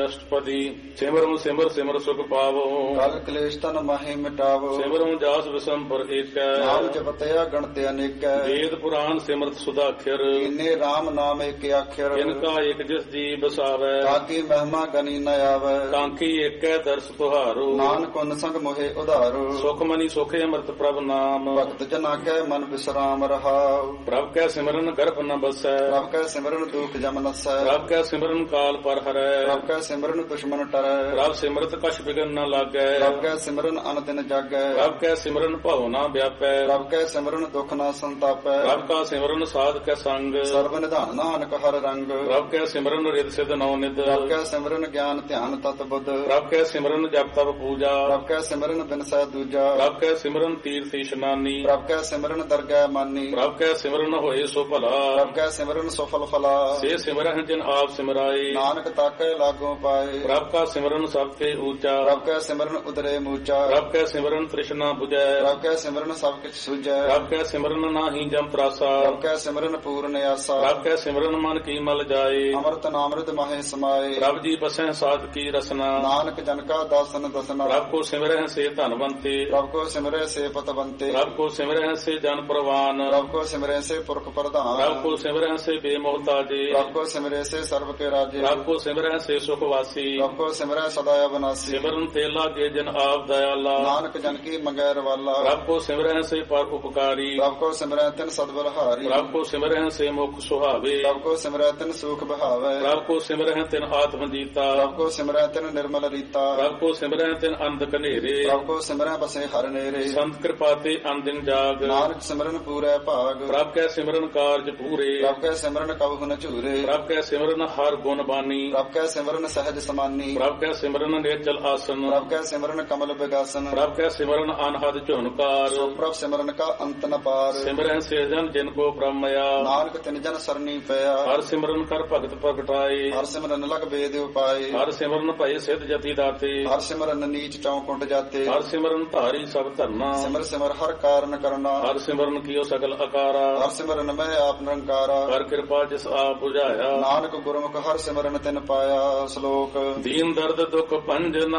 ਅਸ਼ਟਪਦੀ। ਸਿਮਰੁ ਸਿਮਰ ਸਿਮਰ ਸੁਖ ਪਾਵੋ, ਕਲ ਕਲੇਸ਼ ਤਨ ਮਾਹੀ ਮਿਟਾਵੋ। ਸਿਮਰੁ ਜਾਸ ਵਿਸੰਪਰ ਏਕੈ, ਨਾਮ ਜਪਤਿਆ ਗਣਤਿ ਅਨੇਕੈ। ਵੇਦ ਪੁਰਾਨ ਸਿਮਰਤ ਸੁਦਾਖਰ, ਇਨੇ RAM ਨਾਮ ਏਕ ਆਖਰ। ਇਨਕਾ ਏਕ ਜਿਸ ਜੀ ਬਸਾਵੈ, ਤਾਕੀ ਮਹਿਮਾ ਗਨੀ ਨ ਆਵੈ। ਕਾਂਕੀ ਏਕੈ ਦਰਸ ਤੁਹਾਰੋ, ਨਾਨਕ ਉਨ ਸੰਗ ਮੋਹਿ ਉਧਾਰੋ। ਸੁਖ ਮਨੀ ਸੁਖੇ ਅੰਮ੍ਰਿਤ ਪ੍ਰਭ ਨਾਮ, ਭਗਤ ਜਨਾ ਕੈ ਮਨ ਵਿਸਰਾਮ ਰਹਾਉ। ਪ੍ਰਭ ਕੈ ਸਿਮਰਨ ਗਰਭ ਨ ਬਸੈ, ਪ੍ਰਭ ਕੈ ਸਿਮਰਨ ਦੁਖ ਜਮ ਨਸੈ। ਪ੍ਰਭ ਕੈ ਸਿਮਰਨ ਕਾਲ ਪਰ ਹਰੈ, ਪ੍ਰਭ ਕੈ ਸਿਮਰਨ ਦੁਸ਼ਮਨ ਟਰੈ। ਪ੍ਰਭ ਸਿਮਰਤ ਕਛ ਬਿਗਨ ਨ ਲਾਗੈ, ਪ੍ਰਭ ਕੈ ਸਿਮਰਨ ਅਨ ਦਿਨ ਜਾਗੈ। ਪ੍ਰਭ ਕੈ ਸਿਮਰਨ ਭਉ ਨ ਵਿਆਪੈ, ਪ੍ਰਭ ਕੈ ਸਿਮਰਨ ਦੁਖ ਨ ਸੰਤਾਪੈ। ਪ੍ਰਭ ਕਾ ਸਿਮਰਨ ਸਾਧ ਕੈ ਸੰਗ, ਸਰਬ ਨਿਧਾਨ ਨਾਨਕ ਹਰ ਰੰਗ। ਪ੍ਰਭ ਕੈ ਸਿਮਰਨ ਰਿਦ ਸਿਧ ਨੌ ਨਿਧ, ਪ੍ਰਭ ਕੈ ਸਿਮਰਨ ਗਿਆਨ ਧਿਆਨ ਤਤ ਬੁੱਧ। ਪ੍ਰਭ ਕੈ ਸਿਮਰਨ ਜਪ ਤਪ ਪੂਜਾ, ਪ੍ਰਭ ਕੈ ਸਿਮਰਨ ਬਿਨਸੈ ਦੂਜਾ। ਪ੍ਰਭ ਕੈ ਸਿਮਰਨ ਤੀਰਥ ਇਸ਼ਨਾਨੀ, ਪ੍ਰਭ ਕੈ ਸਿਮਰਨ ਦਰਗਹਿ ਮਾਨੀ। ਪ੍ਰਭ ਕੈ ਸਿਮਰਨ ਹੋਏ ਸੋ ਭਲਾ, ਪ੍ਰਭ ਕੈ ਸਿਮਰਨ ਸਫਲ ਫਲਾ। ਸੇ ਸਿਮਰਨ ਜਿਨ ਆਪ ਸਿਮਰਾਏ, ਨਾਨਕ ਤਾਕੈ ਲਾਗੋ ਪਾਏ। ਪ੍ਰਭ ਕਾ ਸਿਮਰਨ ਸਭ ਤੇ ਊਚਾ, ਪ੍ਰਭ ਕੈ ਸਿਮਰਨ ਉਦਰੇ ਮੂਚਾ। ਪ੍ਰਭ ਕੈ ਸਿਮਰਨ ਤ੍ਰਿਸ਼ਨਾ 부ਜੈ, ਪ੍ਰਭ ਕੈ ਸਿਮਰਨ ਸਭ ਕਿਛ ਸੁਝੈ। ਪ੍ਰਭ ਕੈ ਸਿਮਰਨ ਨਾਹੀ ਜਮ ਤਰਾਸਾ, ਪ੍ਰਭ ਕੈ ਸਿਮਰਨ ਪੂਰਨ ਆਸਾ। ਪ੍ਰਭ ਕੈ ਸਿਮਰਨ ਮਨ ਕੀ ਮਲ ਜਾਏ, ਅੰਮ੍ਰਿਤ ਨਾਮ੍ਰਿਤ ਮਹੇ ਸਮਾਏ। ਪ੍ਰਭ ਜੀ ਬਸੈ ਸਾਧ ਕੀ ਰਸਨਾ, ਨਾਨਕ ਜਨ ਕਾ ਦਾਸਨ ਦਸਨਾ। ਪ੍ਰਭ ਕੋ ਸਿਮਰਹਿ ਸੇ ਧਨਵੰਤੇ, ਪ੍ਰਭ ਕੋ ਸਿਮਰੈ ਸੇ ਪਤਵੰਤੇ। ਪ੍ਰਭ ਕੋ ਸਿਮਰਹਿ ਸੇ ਜਨ ਪ੍ਰਵਾਨ, ਪ੍ਰਭ ਕੋ ਸਿਮਰੈ ਸੇ ਪੁਰਖ ਪ੍ਰਧਾਨ। ਪ੍ਰਭ ਕੋ ਸਿਮਰਹਿ ਸੇ ਬੇਮੋਹਤਾਜੇ, ਪ੍ਰਭ ਕੋ ਸਿਮਰੈ ਸੇ ਸਰਬ ਕੇ ਰਾਜੇ। ਪ੍ਰਭ ਕੋ ਸਿਮਰਹਿ ਸੇ ਸੁਖ ਵਾਸੀ, ਪ੍ਰਭ ਕੋ ਸਿਮਰੈ ਸਦਾ ਅਬਨਾਸੀ। ਸਿਮਰਨ ਤੇ ਲਾਗੇ ਜਨ ਆਪ ਦਇਆਲਾ, ਨਾਨਕ ਜਨ ਕੀ ਮੰਗੈ ਰਵਾਲਾ। ਪ੍ਰਭ ਕੋ ਸਿਮਰਹਿ ਸੇ ਪਰ ਉਪਕਾਰੀ, ਪ੍ਰਭ ਕੋ ਸਿਮਰੈ ਤਿਨ ਸਦਬਲਹਾਰੀ। ਪ੍ਰਭ ਕੋ ਸਿਮਰਹਿ ਸੇ ਮੁਖ ਸੁਹਾਵੇ, ਪ੍ਰਭ ਕੋ ਸਿਮਰੈ ਤਿਨ ਸੂਖ ਬਹਾਵੈ। ਪ੍ਰਭ ਕੋ ਸਿਮਰਹਿ ਤਿਨ ਆਤਮ ਜੀਤਾ, ਪ੍ਰਭ ਕੋ ਸਿਮਰੈ ਤਿਨ ਨਿਰਮਲ ਰੀਤਾ। ਪ੍ਰਭ ਕੋ ਸਿਮਰਹਿ ਤਿਨ ਅੰਧ ਕਨੇਰੇ, ਪ੍ਰਭ ਕੋ ਸਿਮਰੈ ਬਸੇ ਹਰ ਨੇਰੇ। ਸੰਤ ਕਿਰਪਾ ਤੇ ਅੰਦਿਨ ਜਾਗ, ਨਾਨਕ ਸਿਮਰਨ ਪੂਰੈ ਭਾਗ। ਪ੍ਰਭ ਕੈ ਸਿਮਰਨ ਕਾਰਜ ਪੂਰੇ, ਪ੍ਰਭ ਕੈ ਸਿਮਰਨ ਕਬਹੁ ਨ ਝੂਰੇ। ਪ੍ਰਭ ਕੈ ਸਿਮਰਨ ਹਰ ਗੁਣ ਬਾਨੀ, ਪ੍ਰਭ ਕੈ ਸਿਮਰਨ ਸਹਿਜ ਸਮਾਨੀ। ਪ੍ਰਭ ਕੈ ਸਿਮਰਨ ਨੇਚਲ ਆਸਨ, ਪ੍ਰਭ ਕੈ ਸਿਮਰਨ ਕਮਲ ਬਿਗਾਸਨ। ਪ੍ਰਭ ਕੈ ਸਿਮਰਨ ਅਨਹਦ ਝੁਨਕਾਰ, ਸੋ ਪ੍ਰਭ ਸਿਮਰਨ ਕਾ ਅੰਤ ਨ ਪਾਰ। ਸਿਮਰਹਿ ਸੇ ਜਨ ਜਿਨ ਕੋ ਬ੍ਰਹਮਇਆ, ਨਾਨਕ ਤਿਨ ਜਨ ਸਰਨੀ ਪਿਆ। ਹਰ ਸਿਮਰਨ ਕਰ ਭਗਤ ਪ੍ਰਗਟਾਏ, ਹਰ ਸਿਮਰਨ ਲਗ ਵੇਦ ਉਪਾਏ। ਹਰ ਸਿਮਰਨ ਭਏ ਸਿਧ ਜਤੀ ਦਾਤੇ, ਹਰ ਸਿਮਰਨ ਨੀਚ ਚੌਕੁੰਟ ਜਾਤੇ। ਹਰ ਸਿਮਰਨ ਧਾਰੀ ਸਭ ਧਰਨਾ, ਸਿਮਰ ਸਿਮਰ ਹਰ ਕਾਰਨ ਕਰਨਾ। ਹਰ ਸਿਮਰਨ ਕੀਓ ਸਗਲ ਅਕਾਰਾ, ਹਰ ਸਿਮਰਨ ਮੈਂ ਆਪ ਨਿਰੰਕਾਰਾ। ਹਰ ਕਿਰਪਾ ਜਿਸ ਆਪ ਬੁਝਾਇਆ, ਨਾਨਕ ਗੁਰਮੁਖ ਹਰ ਸਿਮਰਨ ਤਿਨ ਪਾਇਆ। ਸ਼ਲੋਕ ਦੀਨ ਦਰਦ ਦੁਖ ਭੰਜਨਾ,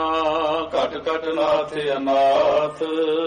ਘਟ ਘਟ ਨਾਥ ਅਨਾਥ।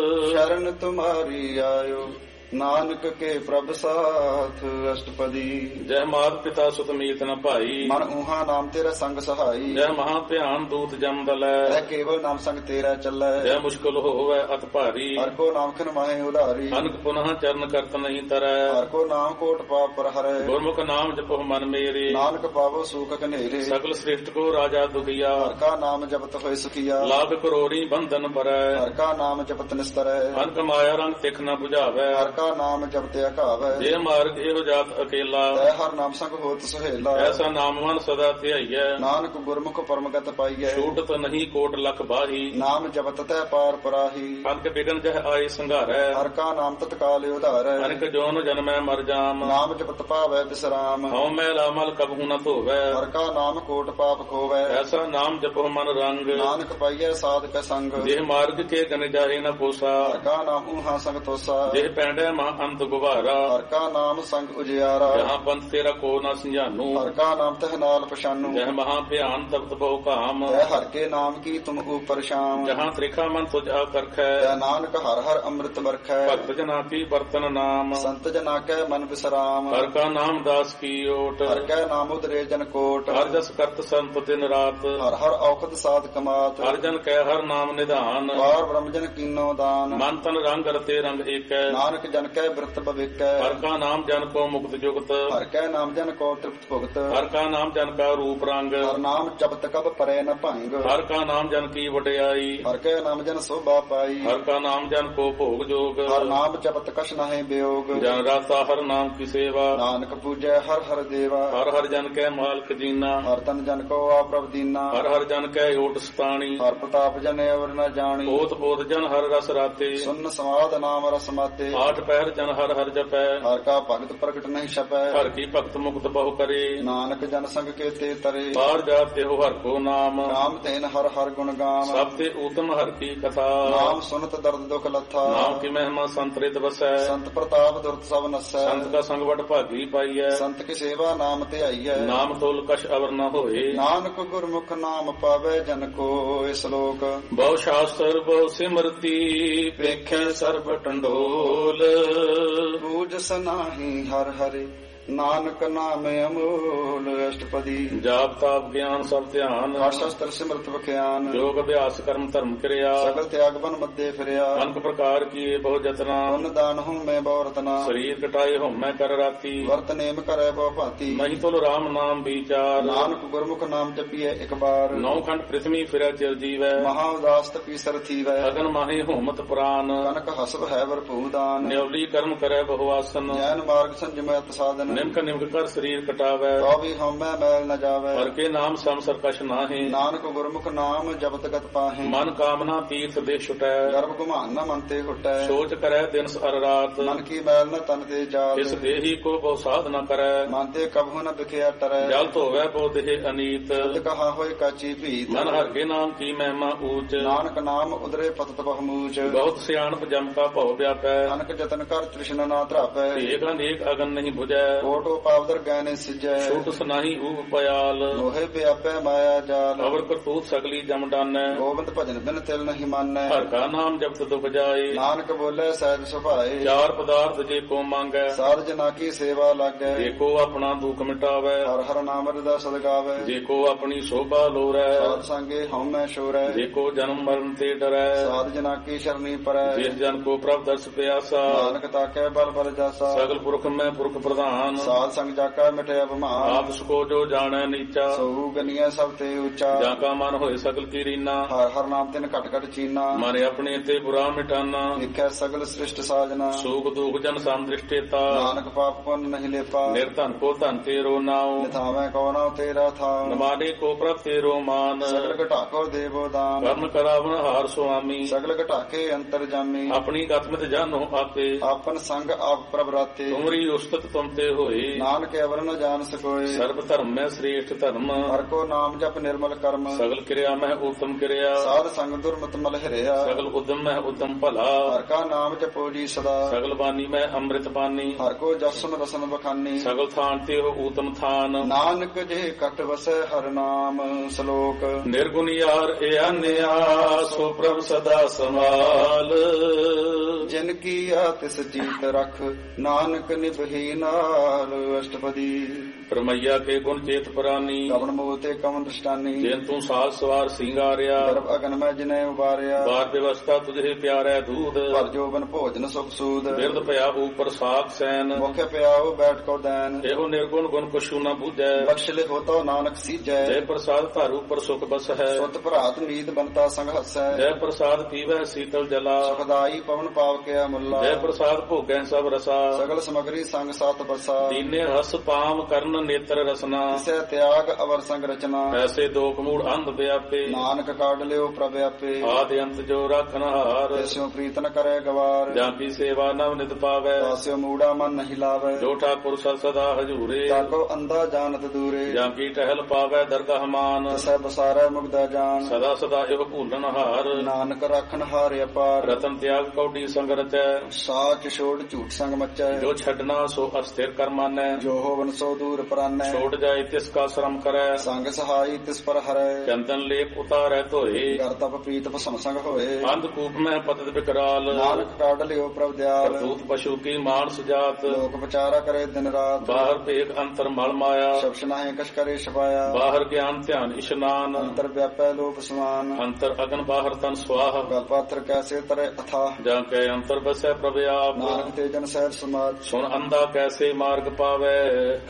ਸ਼ਰਨ ਤੁਮਾਰੀ ਆਇਓ, ਨਾਨਕ ਕੇ ਪ੍ਰਭ ਸਾਥ। ਅਸ਼ਟਪਦੀ। ਜੈ ਮਾਤ ਪਿਤਾ ਸੁਤ ਮੀਤ ਨ ਭਾਈ, ਮਨ ਊਹਾ ਨਾਮ ਤੇਰਾ ਸੰਗ ਸਹਾਈ। ਜੈ ਮਹਾ ਧਿਆਨ ਦੂਤ ਜਮ ਦਲੈ, ਐ ਕੇਵਲ ਨਾਮ ਸੰਗ ਤੇਰਾ ਚੱਲੈ। ਜੈ ਮੁਸ਼ਕਲ ਹੋਵੈ ਅਤ ਭਾਰੀ, ਹਰ ਕੋ ਨਾਮ ਖਿਨ ਮਾਹੇ ਉਧਾਰੀ। ਅਨਕ ਪੁਨః ਚਰਨ ਕਰਤ ਨਹੀਂ ਤਰੈ, ਹਰ ਕੋ ਨਾਮ ਕੋਟ ਪਾਪ ਪਰ ਹਰੈ। ਗੁਰਮੁਖ ਨਾਮ ਜਪੋ ਮਨ ਮੇਰੇ, ਨਾਨਕ ਪਾਵੋ ਸੂਖ ਕਨੇਰੇ। ਸਗਲ ਸ੍ਰਿਸ਼ਟ ਕੋ ਰਾਜਾ ਦੁਖੀਆ, ਹਰ ਕਾ ਨਾਮ ਜਪਤ ਹੋਏ ਸੁਖੀਆ। ਲਾਭ ਕਰੋੜੀ ਬੰਧਨ ਪਰੈ, ਹਰ ਕਾ ਨਾਮ ਜਪਤ ਨਿਸਤਰੈ। ਅਨਕ ਮਾਇਆ ਰੰਗ ਤਿਖ ਨ 부ਝਾਵੈ, ਹਰ ਕਾ ਨਾਮ ਜਪਤ ਅਕਾਵੈ। ਜੇ ਮਾਰਗ ਇਹੋ ਜਾਤ ਅਕੇਲਾ, ਤੈ ਹਰ ਨਾਮ ਸੰਗ ਹੋਤ ਸੁਹੇਲਾ। ਐਸਾ ਨਾਮ ਮਨ ਸਦਾ ਧਿਆਈਐ, ਨਾਨਕ ਗੁਰਮੁਖ ਪਰਮਗਤ ਪਾਈਐ। ਛੂਟਤ ਨਹੀਂ ਕੋਟ ਲਖ ਬਾਹੀ, ਨਾਮ ਜਪਤ ਤੈ ਪਾਰ ਪਰਾਹੀ। ਅਨਕ ਬਿਗਨ ਜਹ ਆਏ ਸੰਘਾਰੈ, ਹਰ ਕਾ ਨਾਮ ਤਤਕਾਲ ਉਧਾਰੈ। ਅਨਕ ਜੋਨ ਜਨਮੈ ਮਰ ਜਾਮ, ਨਾਮ ਜਪਤ ਪਾਵੈ ਬਿਸਰਾਮ। ਹਉ ਮੈਲ ਅਮਲ ਕਬਹੂ ਨ ਧੋਵੈ, ਹਰ ਕਾ ਨਾਮ ਕੋਟ ਪਾਪ ਖੋਵੈ। ਐਸਾ ਨਾਮ ਜਪੋ ਮਨ ਰੰਗ, ਨਾਨਕ ਪਾਈਐ ਸਾਧਕ ਸੰਗ। ਜੇ ਮਾਰਗ ਕੇ ਗਨ ਜਾਹੇ ਨ ਪੋਸਾ, ਹਰ ਕਾ ਨਾਮ ਊਹਾ ਸੰਗ ਤੋਸਾ। ਜੇ ਪੈਂਡੈ ਮਹਾ ਅੰਤ ਗੁਬਾਰਾ, ਹਰ ਕਾ ਨਾਮ ਸੰਗ ਉਜਿਆਰਾ। ਜਹਾਂ ਪੰਥ ਤੇਰਾ ਕੋ ਨ ਸੰਝਾਨੂ, ਹਰ ਕਾ ਨਾਮ ਤਹ ਨਾਲ ਪਛਾਨੂ। ਜਹ ਮਹਾ ਭਿਆਨ ਤਪਤ ਬਹੁ ਕਾਮ, ਤੈ ਹਰ ਕੇ ਨਾਮ ਕੀ ਤੁਮ ਉਪਰ ਸ਼ਾਮ। ਜਹਾਂ ਤ੍ਰਿਖਾ ਮਨ ਤੁਝ ਆਕਰਖੈ, ਤੈ ਨਾਨਕ ਹਰ ਹਰ ਅੰਮ੍ਰਿਤ ਵਰਖੈ। ਭਗਤ ਜਨਾ ਕੀ ਬਰਤਨ ਨਾਮ, ਸੰਤ ਜਨਾ ਕੈ ਮਨ ਵਿਸਰਾਮ। ਹਰ ਕਾ ਨਾਮ ਦਾਸ ਕੀ ਓਟ, ਹਰ ਕੈ ਨਾਮ ਉਦਰੇ ਜਨ ਕੋਟ। ਹਰ ਜਸ ਕਰਤ ਸੰਤ ਦਿਨ ਰਾਤ, ਹਰ ਹਰ ਔਖਦ ਸਾਧ ਕਮਾਤ। ਹਰ ਜਨ ਕੈ ਹਰ ਨਾਮ ਨਿਧਾਨ, ਵਾਰ ਬ੍ਰਹਮ ਜਨ ਕੀਨੋ ਦਾਨ। ਮਨ ਤਨ ਰੰਗ ਰਤੇ ਰੰਗ ਏਕੈ, ਨਾਨਕ ਜਨ ਕੈ ਬਿਰਤ ਭਵਿਕੈ। ਹਰ ਕਾ ਨਾਮ ਜਨ ਕੋ ਮੁਕਤ ਜੁਗਤ, ਹਰ ਕੈ ਨਾਮ ਜਨ ਕੋ ਤ੍ਰਿਪਤ ਭੁਗਤ। ਹਰ ਕਾ ਨਾਮ ਜਨ ਕਾ ਰੂਪ ਰੰਗ, ਹਰ ਨਾਮ ਜਪਤ ਕਬ ਪਰੈ ਨ ਭੰਗ। ਹਰ ਕਾ ਨਾਮ ਜਨ ਕੀ ਵਡਿਆਈ, ਹਰ ਕੈ ਨਾਮ ਜਨ ਸੋਭਾ ਪਾਈ। ਹਰ ਕਾ ਨਾਮ ਜਨ ਕੋ ਭੋਗ ਜੋਗ, ਹਰ ਨਾਮ ਜਪਤ ਕਛ ਨਹਿ ਬਿਯੋਗ। ਜਨ ਰਾਤਾ ਹਰ ਨਾਮ ਕੀ ਸੇਵਾ, ਨਾਨਕ ਪੂਜੈ ਹਰ ਹਰ ਦੇਵਾ। ਹਰ ਹਰ ਜਨ ਕੈ ਮਾਲਕ ਜੀਨਾ, ਹਰ ਤਨ ਜਨ ਕੋ ਆਪ ਪ੍ਰਭ ਦੀਨਾ। ਹਰ ਹਰ ਜਨ ਕੈ ਓਟ ਸਤਾਣੀ, ਹਰ ਪ੍ਰਤਾਪ ਜਨ ਅਵਰ ਨ ਜਾਣੀ। ਪੋਤ ਪੋਤ ਜਨ ਹਰ ਰਸ ਰਾਤੇ, ਸੁਨ ਸਮਾਦ ਨਾਮ ਰਸ ਮਾਤੇ। ਆਠ ਪਹਿਰ ਜਨ ਹਰ ਹਰ ਜਪੈ ਹਰ ਕਾ ਭਗਤ ਪ੍ਰਗਟ ਨਹੀਂ ਛਪੈ ਹਰ ਕੀ ਭਗਤ ਮੁਕਤ ਬਹੁ ਕਰੇ ਨਾਨਕ ਜਨ ਸੰਗ ਕੇ ਤੇ ਤਰੇ ਬਾਹਰ ਜਾਤ ਤੇ ਹਰ ਕੋ ਨਾਮ ਨਾਮ ਤੈਨ ਹਰ ਹਰ ਗੁਣ ਗਾਮ ਸਭ ਤੇ ਊਤਮ ਹਰ ਕੀ ਕਥਾ ਨਾਮ ਸੁਨਤ ਦਰਦ ਦੁਖ ਲੱਥਾ ਨਾਮ ਕੀ ਮਹਿਮਾ ਸੰਤਰਿਤ ਵਸੈ ਸੰਤ ਪ੍ਰਤਾਪ ਦੁਰਤ ਸਭ ਨਸੈ ਸੰਤ ਕਾ ਸੰਗ ਵਡ ਭਾਗੀ ਪਾਈਐ ਸੰਤ ਕੀ ਸੇਵਾ ਨਾਮ ਤੇ ਆਈਐ ਨਾਮ ਤੋਲ ਕਛ ਅਵਰ ਨ ਹੋਏ ਨਾਨਕ ਗੁਰਮੁਖ ਨਾਮ ਪਾਵੇ ਜਨ ਕੋ ਇਸ ਲੋਕ ਬਹੁ ਸ਼ਾਸਤਰ ਬਹੁ ਸਿਮਰਤੀ ਵੇਖੈ ਸਰਬ ਟੰਡੋਲ ਪੂਜ ਸਨਾਹੀ ਹਰ ਹਰਿ ਨਾਨਕ ਨਾਮ ਅਮੋਲ ਅਸ਼ਟਪਦੀ ਜਾਪ ਤਾਪ ਗਿਆਨ ਸਭ ਧਿਆਨ ਸ਼ਸਤਰ ਸਿਮਰਤ ਵਿਖਿਆਨ ਯੋਗ ਅਭਿਆਸ ਕਰਮ ਧਰਮ ਕਿਰਿਆ ਸਗਲ ਤਿਆਗ ਬਨ ਮੱਦੇ ਫਿਰਿਆ ਅਨਕ ਪ੍ਰਕਾਰ ਕੀਏ ਬਹੁ ਜਤਨਾ ਪੁੰਨ ਦਾਨ ਹੂੰ ਮੈਂ ਬਹੁ ਰਤਨਾ ਸਰੀਰ ਕਟਾਏ ਹਉਮੈ ਕਰ ਰਾਤੀ ਵਰਤ ਨੇਮ ਕਰੈ ਬਹੁ ਭਾਂਤੀ ਨਹੀਂ ਤੁਲ ਰਾਮ ਨਾਮ ਵਿਚਾਰ ਨਾਨਕ ਗੁਰਮੁਖ ਨਾਮ ਜਪੀਐ ਇੱਕ ਬਾਰ ਨੌ ਖੰਡ ਪ੍ਰਿਥਵੀ ਫਿਰੈ ਚਿਰ ਜੀਵੈ ਮਹਾ ਉਦਾਸ ਤਪੀ ਸਰ ਥੀਵੈ ਅਗਨ ਮਾਹੀ ਹਉਮਤ ਪੁਰਾਨ ਕਨਕ ਹਸਬ ਹੈ ਵਰਪੂ ਦਾਨ ਨਿਉਲੀ ਕਰਮ ਕਰੈ ਬਹੁ ਆਸਨ ਜੈਨ ਮਾਰਗ ਸੰਜਮੈ ਸਾਧਨ ਨਿਮਕ ਨਿਮਕ ਕਰ ਸਰੀਰ ਕਟਾਵੈ ਤੋ ਵੀ ਹਉਮੈ ਮੈਲ ਨ ਜਾਵੈ ਹਰ ਕੇ ਨਾਮ ਸੰਸਰ ਕਛ ਨਾਹੀ ਨਾਨਕ ਗੁਰਮੁਖ ਨਾਮ ਜਪਤ ਗਤ ਪਾਹੇ ਮਨ ਕਾਮਨਾ ਤੀਰਥ ਦੇ ਛੁਟੈ ਗਰਭ ਗੁਮਾਨ ਨ ਮਨ ਤੇ ਹੁਟੈ ਸੋਚ ਕਰੈ ਦਿਨ ਅਰ ਰਾਤ ਮਨ ਕੀ ਮੈਲ ਨ ਤਨ ਤੇ ਜਾਤ ਇਸ ਦੇਹੀ ਕੋ ਬਹੁ ਸਾਧ ਨ ਕਰੈ ਮਨ ਤੇ ਕਬਹੁ ਨ ਵਿਖਿਆ ਟਰੈ ਜਲ ਧੋਵੈ ਬਹੁ ਦੇਹ ਅਨੀਤ ਤਦ ਕਹਾ ਹੋਇ ਕਾਚੀ ਭੀਤ ਮਨ ਹਰ ਕੇ ਨਾਮ ਕੀ ਮਹਿਮਾ ਊਚ ਨਾਨਕ ਨਾਮ ਉਦਰੇ ਪਤਤ ਬਹੁਮੂਚ ਬਹੁਤ ਸਿਆਣਪ ਜਮ ਕਾ ਭਉ ਵਿਆਪੈ ਅਨਕ ਜਤਨ ਕਰ ਤ੍ਰਿਸ਼ਨਾ ਨਾ ਧਰਾਪੈ ਏਕ ਅਨੇਕ ਅਗਨ ਨਹੀਂ 부ਜੈ ਕੋਟੋ ਪਾਵਦਰ ਗੈਨੇ ਸਿਜੈ ਛੂਟ ਸੁਨਾਹੀ ਊਪ ਪਿਆਲ ਲੋਹੇ ਵਿਆਪੈ ਮਾਇਆ ਜਾਲ ਅਵਰ ਕਰਤੂਤ ਸਗਲੀ ਜਮ ਡਾਨੈ ਗੋਬਿੰਦ ਭਜਨ ਬਿਨ ਤਿਲ ਨਹੀਂ ਮਾਨੈ ਹਰ ਕਾ ਨਾਮ ਜਪਤ ਦੁਖ ਜਾਏ ਨਾਨਕ ਬੋਲੇ ਸਹਿਜ ਸੁਭਾਏ ਚਾਰ ਪਦਾਰਥ ਜੇ ਕੋ ਮੰਗੈ ਸਾਧ ਜਨਾ ਕੀ ਸੇਵਾ ਲਾਗੈ ਜੇ ਕੋ ਆਪਣਾ ਦੁਖ ਮਿਟਾਵੈ ਹਰ ਹਰ ਨਾਮ ਰਦਾ ਸਦਗਾਵੈ ਜੇ ਕੋ ਆਪਣੀ ਸ਼ੋਭਾ ਲੋਰੈ ਸਾਧ ਸੰਗੇ ਹਉਮੈ ਸ਼ੋਰੈ ਜੇ ਕੋ ਜਨਮ ਮਰਨ ਤੇ ਡਰੈ ਸਾਧ ਜਨਾ ਕੀ ਸ਼ਰਨੀ ਪਰੈ ਜਿਸ ਜਨ ਕੋ ਪ੍ਰਭ ਦਰਸ ਪਿਆਸਾ ਨਾਨਕ ਤਾਕੈ ਬਲ ਬਲ ਜਾਸਾ ਸਗਲ ਪੁਰਖ ਮੈਂ ਪੁਰਖ ਪ੍ਰਧਾਨ ਸਾਧ ਸੰਗ ਜਾਕਾ ਮਿਟਿਆ ਬਮਾਨ ਆਪ ਸਕੋ ਜੋ ਜਾਣੈ ਨੀਚਾ ਸੋ ਗਨੀਐ ਸਭ ਤੇ ਉੱਚਾ ਜਾਂ ਕਾ ਮਨ ਹੋਏ ਸਗਲ ਕੀ ਰੀਨਾ ਹਰ ਹਰ ਨਾਮ ਤਿਨ ਘਟ ਘਟ ਚੀਨਾ ਮਾਰੇ ਆਪਣੇ ਤੇ ਬੁਰਾ ਮਿਟਾਨਾ ਦੇਖੈ ਸਗਲ ਸ੍ਰਿਸ਼ਟ ਸਾਜਨਾ ਸੂਖ ਦੁਖ ਜਨ ਸੰਦ੍ਰਿਸ਼ਟੇਤਾ ਨਾਨਕ ਪਾਪ ਪੁੰਨ ਨਹੀਂ ਲੇਪਾ ਨਿਰਧਨ ਕੋ ਧਨ ਤੇਰੋ ਨਾਉ ਨਿਥਾਵੈ ਕੋ ਨਾਉ ਤੇਰਾ ਥਾਉ ਨਮਾਨੇ ਕੋ ਪ੍ਰਭ ਤੇਰੋ ਮਾਨ ਸਗਲ ਘਟਾਕੋ ਦੇਵੋ ਦਾਨ ਕਰਨ ਕਰਾਵਨ ਹਾਰ ਸੁਆਮੀ ਸਗਲ ਘਟਾਕੇ ਅੰਤਰ ਜਾਮੀ ਆਪਣੀ ਗਤਮਿਤ ਜਾਨੋ ਆਪੇ ਆਪਨ ਸੰਗ ਆਪ ਪ੍ਰਭ ਰਾਤੇ ਤੁਮਰੀ ਉਸਤਤ ਤੁਮ ਤੇ ਹੋਏ ਨਾਨਕ ਅਵਰ ਨ ਜਾਣ ਸਕੋਏ ਸਰਬ ਧਰਮ ਮੈਂ ਸ੍ਰੇਸ਼ਟ ਧਰਮ ਹਰ ਕੋ ਨਾਮ ਜਪ ਨਿਰਮਲ ਕਰਮ ਸਗਲ ਕਿਰਿਆ ਮੈਂ ਉਤਮ ਕਿਰਿਆ ਸਾਧ ਸੰਗ ਦੁਰਮਤ ਮਲ ਹਰਿਆ ਸਗਲ ਉਦਮ ਮੈਂ ਉਤਮ ਭਲਾ ਹਰ ਕਾ ਨਾਮ ਜਪੋ ਜੀ ਸਦਾ ਸਗਲ ਬਾਣੀ ਮੈਂ ਅੰਮ੍ਰਿਤ ਬਾਣੀ ਹਰ ਕੋ ਜਸਨ ਰਸਨ ਬਖਾਨੀ ਸਗਲ ਥਾਨ ਤੇ ਹੋ ਊਤਮ ਥਾਨ ਨਾਨਕ ਜੇ ਕਟ ਵਸੈ ਹਰ ਨਾਮ ਸ਼ਲੋਕ ਨਿਰਗੁਣ ਯਾਰ ਇਆਨਿਆ ਸੋ ਪ੍ਰਭ ਸਦਾ ਸੰਭਾਲ ਜਿਨ ਕੀ ਆ ਤਿਸ ਜੀਤ ਰਖ ਨਾਨਕ ਨਿਭੀ ਨਾਲ ਅਸ਼ਟਪਦੀ ਪਰਮਈਆ ਕੇ ਗੁਣ ਚੇਤ ਪ੍ਰਾਨੀ ਕਵਣ ਮੋਹ ਤੇ ਕਵਣ ਦ੍ਰਿਸ਼ਟਾਨੀ ਜਿਨ ਤੂੰ ਸਾਜ ਸਵਾਰ ਸਿੰਗਾਰਿਆ ਗਰਭ ਅਗਨ ਮੈਂ ਜਿਨੇ ਉਬਾਰਿਆ ਬਾਰ ਵਿਵਸਥਾ ਤੁਝੇ ਪਿਆਰੈ ਦੂਧ ਪਰ ਜੋਬਨ ਭੋਜਨ ਸੁਖ ਸੂਦ ਬਿਰਦ ਭਇਆ ਉਪਰ ਸਾਖ ਸੈਨ ਮੁਖ ਪਿਆਉ ਬੈਠ ਕੋ ਦੈਨ ਇਹੋ ਨਿਰਗੁਣ ਗੁਣ ਕਛੂ ਨ ਬੂਝੈ ਬਖਸ਼ ਲਿ ਹੋਤੋ ਨਾਨਕ ਸੀਜੈ ਜੈ ਪ੍ਰਸਾਦ ਧਾਰ ਉਪਰ ਸੁਖ ਬਸ ਹੈ ਸੁਤ ਭਰਾਤ ਨੀਤ ਬੰਤਾ ਸੰਗ ਹਸੈ ਜੈ ਪ੍ਰਸਾਦ ਪੀਵੈ ਸੀਤਲ ਜਲਾ ਸੁਖਦਾਈ ਪਵਨ ਪਾਵ ਕੇ ਮੁੱਲਾ ਜੈ ਪ੍ਰਸਾਦ ਭੋਗੈ ਸਭ ਰਸਾ ਸਗਲ ਸਮਗਰੀ ਸੰਗ ਸਾਤ ਬਸਾ ਦੀਨੇ ਰਸ ਪਾਮ ਕਰਨ ਨੇਤਰ ਰਸਨਾ ਇਸੈ ਤਿਆਗ ਅਵਰ ਸੰਗ ਰਚਨਾ ਐਸੇ ਦੋਖ ਮੂੜ ਅੰਧ ਵਿਆਪੇ ਨਾਨਕ ਕਾਢ ਲਿਓ ਪ੍ਰਭ ਆਪੇ ਆਦਿ ਅੰਤ ਜੋ ਰੱਖਨ ਹਾਰ ਤਿਸਿਓ ਪ੍ਰੀਤ ਨ ਕਰੈ ਗਵਾਰ ਜਾਂ ਕੀ ਸੇਵਾ ਨਵ ਨਿਤ ਪਾਵੈ ਤਾਸਿਓ ਮੂੜਾ ਮਨ ਨਹੀਂ ਲਾਵੈ ਜੋ ਠਾਕੁਰ ਸਦਾ ਹਜੂਰੇ ਤਾਕੋ ਅੰਧਾ ਜਾਣਤ ਦੂਰੇ ਜਾਂ ਕੀ ਟਹਿਲ ਪਾਵੈ ਦਰਗਾਹ ਮਾਨ ਤਸੈ ਬਸਾਰੈ ਮੁਗਦਾ ਜਾਨ ਸਦਾ ਸਦਾ ਇਹੋ ਭੂਲਨ ਹਾਰ ਨਾਨਕ ਰਾਖਣ ਹਾਰਿ ਅਪਾਰ ਰਤਨ ਤਿਆਗ ਕੌਡੀ ਸੰਗ ਰਚੈ ਸਾਚ ਛੋੜ ਝੂਠ ਸੰਗ ਮਚੈ ਜੋ ਛੱਡਣਾ ਸੋ ਅਸਥਿਰ ਕਰ ਮਾਨੈ ਜੋ ਹੋਵਨ ਸੋ ਦੂਰ ਪਰਾਨੈ ਛੋੜ ਜਾਏ ਤਿਸ ਕਾ ਸ਼ਰਮ ਕਰੈ ਸੰਗ ਸਹਾਈ ਤਿਸ ਪਰ ਹਰੈ ਚੰਦਨ ਲੇਪ ਉਤਾਰੈ ਧੋਏ ਕਰ ਤਪ ਪ੍ਰੀਤ ਭਸਮ ਸੰਗ ਹੋਏ ਅੰਧ ਕੂਪ ਮੈਂ ਪਤਿਤ ਵਿਕਰਾਲ ਨਾਨਕ ਕਾਢ ਲਿਓ ਪ੍ਰਭ ਦਿਆਲ ਕਰਤੂਤ ਪਸ਼ੂ ਕੀ ਮਾਨਸ ਜਾਤ ਲੋਕ ਵਿਚਾਰਾ ਕਰੇ ਦਿਨ ਰਾਤ ਬਾਹਰ ਭੇਖ ਅੰਤਰ ਮਲ ਮਾਇਆ ਸ਼ਬਸ਼ ਨਾਹੀ ਕਛ ਕਰੇ ਛਪਾਇਆ ਬਾਹਰ ਗਿਆਨ ਧਿਆਨ ਇਸ਼ਨਾਨ ਅੰਤਰ ਵਿਆਪੈ ਲੋਪ ਸਮਾਨ ਅੰਤਰ ਅਗਨ ਬਾਹਰ ਤਨ ਸਵਾਹ ਗਲ ਪਾਥਰ ਕੈਸੇ ਤਰੇ ਅਥਾ ਜਾਂ ਕੈ ਅੰਤਰ ਬਸੈ ਪ੍ਰਭ ਆਪ ਨਾਨਕ ਤੇ ਜਨ ਸਹਿਜ ਸਮਾਜ ਸੁਣ ਅੰਧਾ ਕੈਸੇ ਮਾਰਗ ਪਾਵੈ ਕਰ ਗਏ ਲਹੋ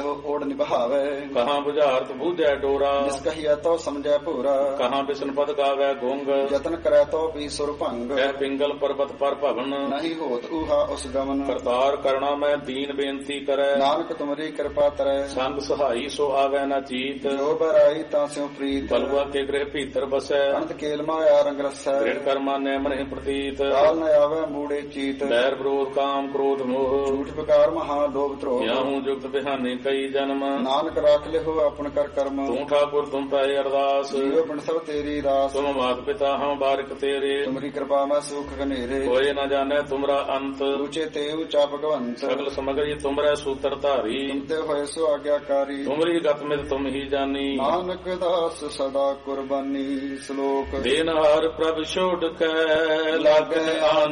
ਇਹੋ ਓੜ ਨਿਭਾਵੇ। ਕਹਾਂ ਬੁਝਾਰਤ ਬੂਝੈ ਡੋਰਾ, ਜਿਸ ਕਹੀਐ ਤੋ ਸਮਝੈ ਭੂਰਾ। ਕਹਾਂ ਬਿਸ਼ਨ ਪਦ ਗਾਵੈ ਗੁੰਗ, ਯਤਨ ਕਰੈ ਤੋ ਵੀ ਸੁਰ ਭੰਗ। ਕਹਿ ਪਿੰਗਲ ਪਰਬਤ ਪਰ ਭਵਨ, ਨਹੀਂ ਹੋਤ ਊਹਾ ਉਸ ਗਮਨ। ਕਰਤਾਰ ਕਰਣਾ ਮੈਂ ਦੀਨ ਬੇਨਤੀ ਕਰੈ, ਨਾਨਕ ਤੁਮਰੀ ਕਿਰਪਾ ਤਰੈ। ਸੰਗ ਸਹਾਈ ਸੋ ਆਵੈ ਨਾ ਚੀਤ, ਜੋ ਬਰਾਈ ਤਾਂ ਸਿਉ ਪ੍ਰੀਤ। ਬਲਵਾ ਕੇ ਗ੍ਰਹਿ ਭੀਤਰ ਬਸੈ, ਅਨੰਤ ਕੇਲ ਮਾਇਆ ਰੰਗ ਰਸੈ। ਦ੍ਰਿੜ ਕਰਮਾ ਨੈ ਮਨਿ ਪ੍ਰਤੀਤ, ਕਾਲ ਨ ਆਵੈ ਮੂੜੇ ਚੀਤ। ਬੈਰ ਵਿਰੋਧ ਕਾਮ ਕ੍ਰੋਧ ਮੋਹ, ਝੂਠ ਵਿਕਾਰ ਮਹਾ ਲੋਭ ਧਰੋਹ। ਯਾਹੂ ਜੁਗਤ ਬਿਹਾਨੇ ਕਈ ਜਨਮ, ਨਾਨਕ ਰਾਖ ਲਿਹੋ ਆਪਨ ਕਰ ਕਰਮ। ਤੂੰ ਠਾਕੁਰ ਤੁਮ ਪੈ ਅਰਦਾਸ, ਜੀਉ ਬਿਨ ਸਭ ਤੇਰੀ ਰਾਸ। ਤੁਮ ਮਾਤ ਪਿਤਾ ਹਮ ਬਾਰਿਕ ਤੇਰੇ, ਤੁਮਰੀ ਕਿਰਪਾ ਮੈਂ ਸੁਖ ਘਨੇਰੇ। ਕੋਏ ਨ ਜਾਣੈ ਤੁਮਰਾ ਅੰਤ, ਉੱਚੇ ਤੇ ਉੱਚਾ ਭਗਵੰਤ। ਸਗਲ ਸਮਗਰੀ ਤੁਮਰੈ ਸੂਤਰ ਧਾਰੀ, ਤੁਮਤੇ ਹੋਏ ਸੋ ਆਗਿਆਕਾਰੀ। ਤੁਮਰੀ ਗਤ ਮਿਤ ਤੁਮ ਹੀ ਜਾਨੀ, ਨਾਨਕ ਦਾਸ ਸਦਾ ਕੁਰਬਾਨੀ। ਸ਼ਲੋਕ ਦੇਨਹਾਰ ਪ੍ਰਭ ਛੋੜ ਕੈ, ਲਾਗੈ ਆਨ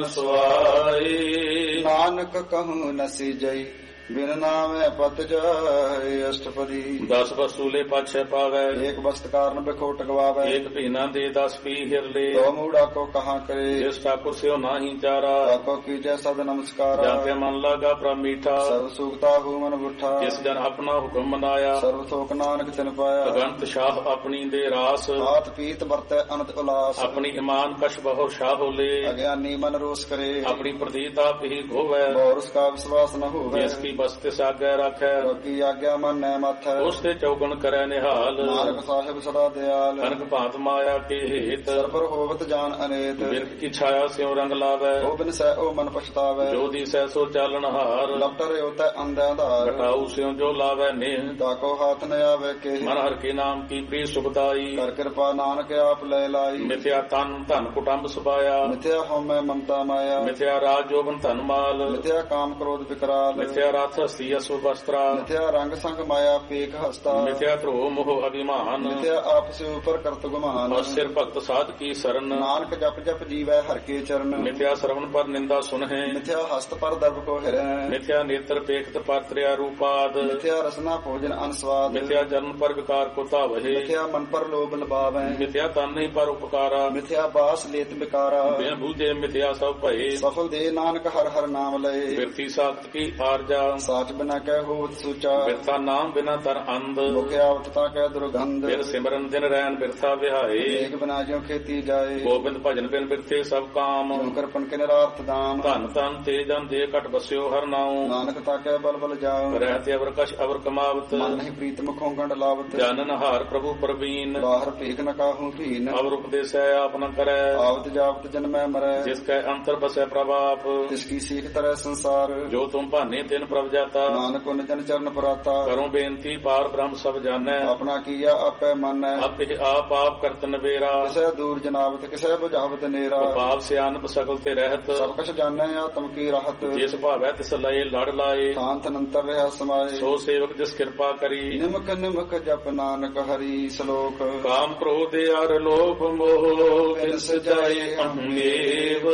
ਸੁਆਏ। ਨਾਨਕ ਕਹੂੰ ਨਸੀ ਜਈ, ਬਿਨ ਨਾਮੈ ਪਤ ਜਾਏ। ਅਸ਼ਟਪਦੀ 10 ਵਸੂਲੇ ਪਾਛੈ ਪਾਵੈ, ਏਕ ਬਸਤ ਕਾਰਨ ਬਿਖੋਟ ਗਵਾਵੈ। ਏਕ ਭੀਨਾ ਦੇ 10 ਪੀ ਹਿਰਲੇ, ਦੋ ਮੂੜਾ ਕੋ ਕਹਾਂ ਕਰੇ। ਜਿਸ ਠਾਕੁਰ ਸਿਓ ਨਾਹੀ ਚਾਰਾ, ਤਾਕੋ ਕੀਜੈ ਸਦ ਨਮਸਕਾਰਾ। ਜਾਂਤੇ ਮਨ ਲਾਗਾ ਪ੍ਰਭ ਮੀਠਾ, ਸਰਬ ਸੁਖਤਾ ਹੂ ਮਨ ਬੁੱਠਾ। ਜਿਸ ਜਨ ਆਪਣਾ ਹੁਕਮ ਮਨਾਇਆ, ਸਰਬ ਥੋਕ ਨਾਨਕ ਤਿਨ ਪਾਇਆ। ਅਗੰਤ ਸ਼ਾਹ ਆਪਣੀ ਦੇ ਰਾਸ, ਆਤ ਪੀਤ ਵਰਤੈ ਅਨੰਤ ਉਲਾਸ। ਆਪਣੀ ਇਮਾਨ ਕਸ਼ ਬਹੁ ਸ਼ਾਹ ਹੋਲੇ, ਅਗਿਆਨੀ ਮਨ ਰੋਸ ਕਰੇ। ਆਪਣੀ ਪ੍ਰਤੀਤ ਆਪ ਹੀ ਗੋਵੈ, ਬੋਰਸ ਕਾ ਵਿਸ਼ਵਾਸ ਨ ਹੋਵੇ। ਜਿਸ ਕੀ ਬਸਤਿ ਸਾਗੈ ਰੱਖੈ, ਲੋਕੀ ਆਗਿਆ ਮਨ ਨੈ ਮਥੈ। ਉਸ ਤੇ ਚੌਗਣ ਕਰੈ ਨਿਹਾਲ, ਨਾਨਕ ਸਾਹਿਬ ਸਦਾ ਦਿਆਲ। ਕਨਕ ਭਾਂਤ ਮਾਇਆ ਕੇ ਹੇਤ, ਸਰਪਰ ਹੋਵਤ ਜਾਨ ਅਨੇਤ। ਬਿਰਖ ਕੀ ਛਾਇਆ ਸਿਉ ਰੰਗ ਲਾਵੈ, ਉਹ ਬਿਨ ਸਹਿ ਉਹ ਮਨ ਪਛਤਾਵੈ। ਜੋ ਦਿਸੈ ਸੋ ਚਾਲਨ ਹਾਰ, ਲਪਟਰ ਉਤੈ ਅੰਧਿਆਂ ਧਾਰ। ਘਟਾਉ ਸਿਉ ਜੋ ਲਾਵੈ ਨੇਹ, ਤਾਕੋ ਹਾਥ ਨ ਆਵੇ ਕੇ। ਮਨ ਹਰ ਕੇ ਨਾਮ ਕੀ ਪ੍ਰੀ ਸੁਖਦਾਈ। ਕਰ ਕਿਰਪਾ ਨਾਨਕ ਆਪ ਲੈ ਲਾਈ। ਮਿਥਿਆ ਤਨ ਧਨ ਕੁਟੰਬ ਸੁਭਾਇਆ, ਮਿਥਿਆ ਹਉਮੈ ਮਮਤਾ ਮਾਇਆ। ਮਿਥਿਆ ਰਾਜ ਜੋਬਨ ਧਨ ਮਾਲ, ਮਿਥਿਆ ਕਾਮ ਕ੍ਰੋਧ ਵਿਕਰਾਲ। ਮਿਥਿਆ ਰਥ ਹਸਤੀ ਅਸੁ ਵਸਤਰਾ, ਮਿਥਿਆ ਰੰਗ ਸੰਗ ਮਾਇਆ ਪੇਖ ਹਸਤਾ। ਮਿਥਿਆ ਧਰੋ ਮੋਹ ਅਭਿਮਾਨ, ਮਿਥਿਆ ਆਪਸ ਉਪਰ ਕਰਤ ਗੁਮਾਨ। ਅਸਿਰ ਭਗਤ ਸਾਧ ਕੀ ਸਰਨ, ਨਾਨਕ ਜਪ ਜਪ ਜੀਵੈ ਹਰ ਕੇ ਚਰਨ। ਮਿਥਿਆ ਸਰਵਨ ਪਰ ਨਿੰਦਾ ਸੁਨਹਿ, ਮਿਥਿਆ ਹਸਤ ਪਰ ਦਰਬ ਕੋ ਹਿਰੈ। ਮਿਥਿਆ ਨੇਤਰ ਪੇਖਤ ਪਰ ਤ੍ਰਿਆ ਰੂਪਾਦ, ਮਿਥਿਆ ਰਸਨਾ ਭੋਜਨ ਅਨਸਵਾਦ। ਮਿਥਿਆ ਜਨਮ ਪਰ ਵਿਕਾਰ ਕੋ ਧਾਵਹਿ, ਮਿਥਿਆ ਮਨ ਪਰ ਲੋਭ ਲਬਾਵੈ। ਮਿਥਿਆ ਤਨ ਨਹੀਂ ਪਰ ਉਪਕਾਰਾ, ਮਿਥਿਆ ਬਾਸ ਲੇਤ ਬਿਕਾਰਾ। ਬਿਨ ਬੂਝੇ ਮਿਥਿਆ ਸਭ ਭਏ, ਸਫਲ ਦੇ ਨਾਨਕ ਹਰ ਹਰ ਨਾਮ ਲਏ। ਬਿਰਥੀ ਸਾਖਤ ਕੀ ਆਰਜਾ, ਸਾਚ ਬਿਨਾ ਕਹਿ ਹੋਤ ਸੂਚਾ। ਬਿਰਥਾ ਨਾਮ ਬਿਨਾ ਤਰ ਅੰਧ, ਮੁਖਿ ਆਵਤ ਤਾ ਕਹਿ ਦੁਰਗੰਧ। ਬਿਨ ਸਿਮਰਨ ਦਿਨ ਰੈਨ ਬਿਰਥਾ ਵਿਹਾਏ, ਏਕ ਬਿਨਾ ਜਿਉ ਖੇਤੀ ਜਾਏ। ਗੋਬਿੰਦ ਭਜਨ ਬਿਨ ਬਿਰਥੇ ਸਭ ਕਾਮ, ਜਿਉ ਕਰਪਨ ਕੇ ਨਿਰਾਰਥ ਦਾਮ। ਧਨ ਤਨ ਤੇ ਜਨ ਦੇ ਘਟ ਬਸਿਓ ਹਰ ਨਾਉ, ਨਾਨਕ ਤਾ ਕਹਿ ਬਲ ਬਲ ਜਾਉ। ਰਹਿਤੇ ਅਵਰ ਕਛ ਅਵਰ ਕਮਾਵਤ, ਮਨ ਨਹੀਂ ਪ੍ਰੀਤ ਮੁਖੋਂ ਗੰਢ ਲਾਵਤ। ਜਾਨਨ ਹਾਰ ਪ੍ਰਭੂ ਪ੍ਰਵੀਨ, ਬਾਹਰ ਭੇਖ ਨ ਕਾਹੂ ਭੀਨ। ਅਵਰ ਉਪਦੇਸੈ ਆਪ ਨ ਕਰੈ, ਆਵਤ ਜਾਵਤ ਜਨਮੈ ਮਰੈ। ਜਿਸ ਕੈ ਅੰਤਰ ਬਸੈ ਪ੍ਰਭ ਆਪ, ਤਿਸ ਕੀ ਸੀਖ ਤਰੈ ਸੰਸਾਰ। ਜੋ ਤੁਮ ਭਾਨੇ ਤਿਨ ਪ੍ਰਭ ਜਾਤਾ, ਨਾਨਕ ਉਨ ਜਨ ਚਰਨ ਪਰਾਤਾ। ਕਰੋ ਬੇਨਤੀ ਪਾਰ ਬ੍ਰਹਮ ਸਭ ਜਾਣੈ, ਆਪਣਾ ਕੀਆ ਆਪੈ ਮਾਨੈ। ਆਪੇ ਆਪ ਆਪ ਕਰਤ ਨਵੇਰਾ, ਕਿਸੈ ਦੂਰ ਜਨਾਵਤ ਕਿਸੈ ਬੁਝਾਵਤ ਨੇਰਾ। ਪਾਪ ਸਿਆਨਪ ਸਗਲ ਤੇ ਰਹਿਤ, ਸਭ ਕਛ ਜਾਣੈ ਆਤਮ ਕੀ ਰਾਹਤ। ਜਿਸ ਭਾਵੈ ਤਿਸ ਲਏ ਲੜ ਲਾਏ, ਸ਼ਾਂਤ ਅਨੰਤਰ ਰਹਿ ਸਮਾਏ। ਸੋ ਸੇਵਕ ਜਿਸ ਕਿਰਪਾ ਕਰੀ, ਨਿਮਕ ਨਿਮਕ ਜਪ ਨਾਨਕ ਹਰੀ। ਸ਼ਲੋਕ ਕਾਮ ਕ੍ਰੋਧ ਅਰ ਲੋਭ ਮੋਹ, ਬਿਨ ਸਜਾਏ ਅਹੰਗੇਵ,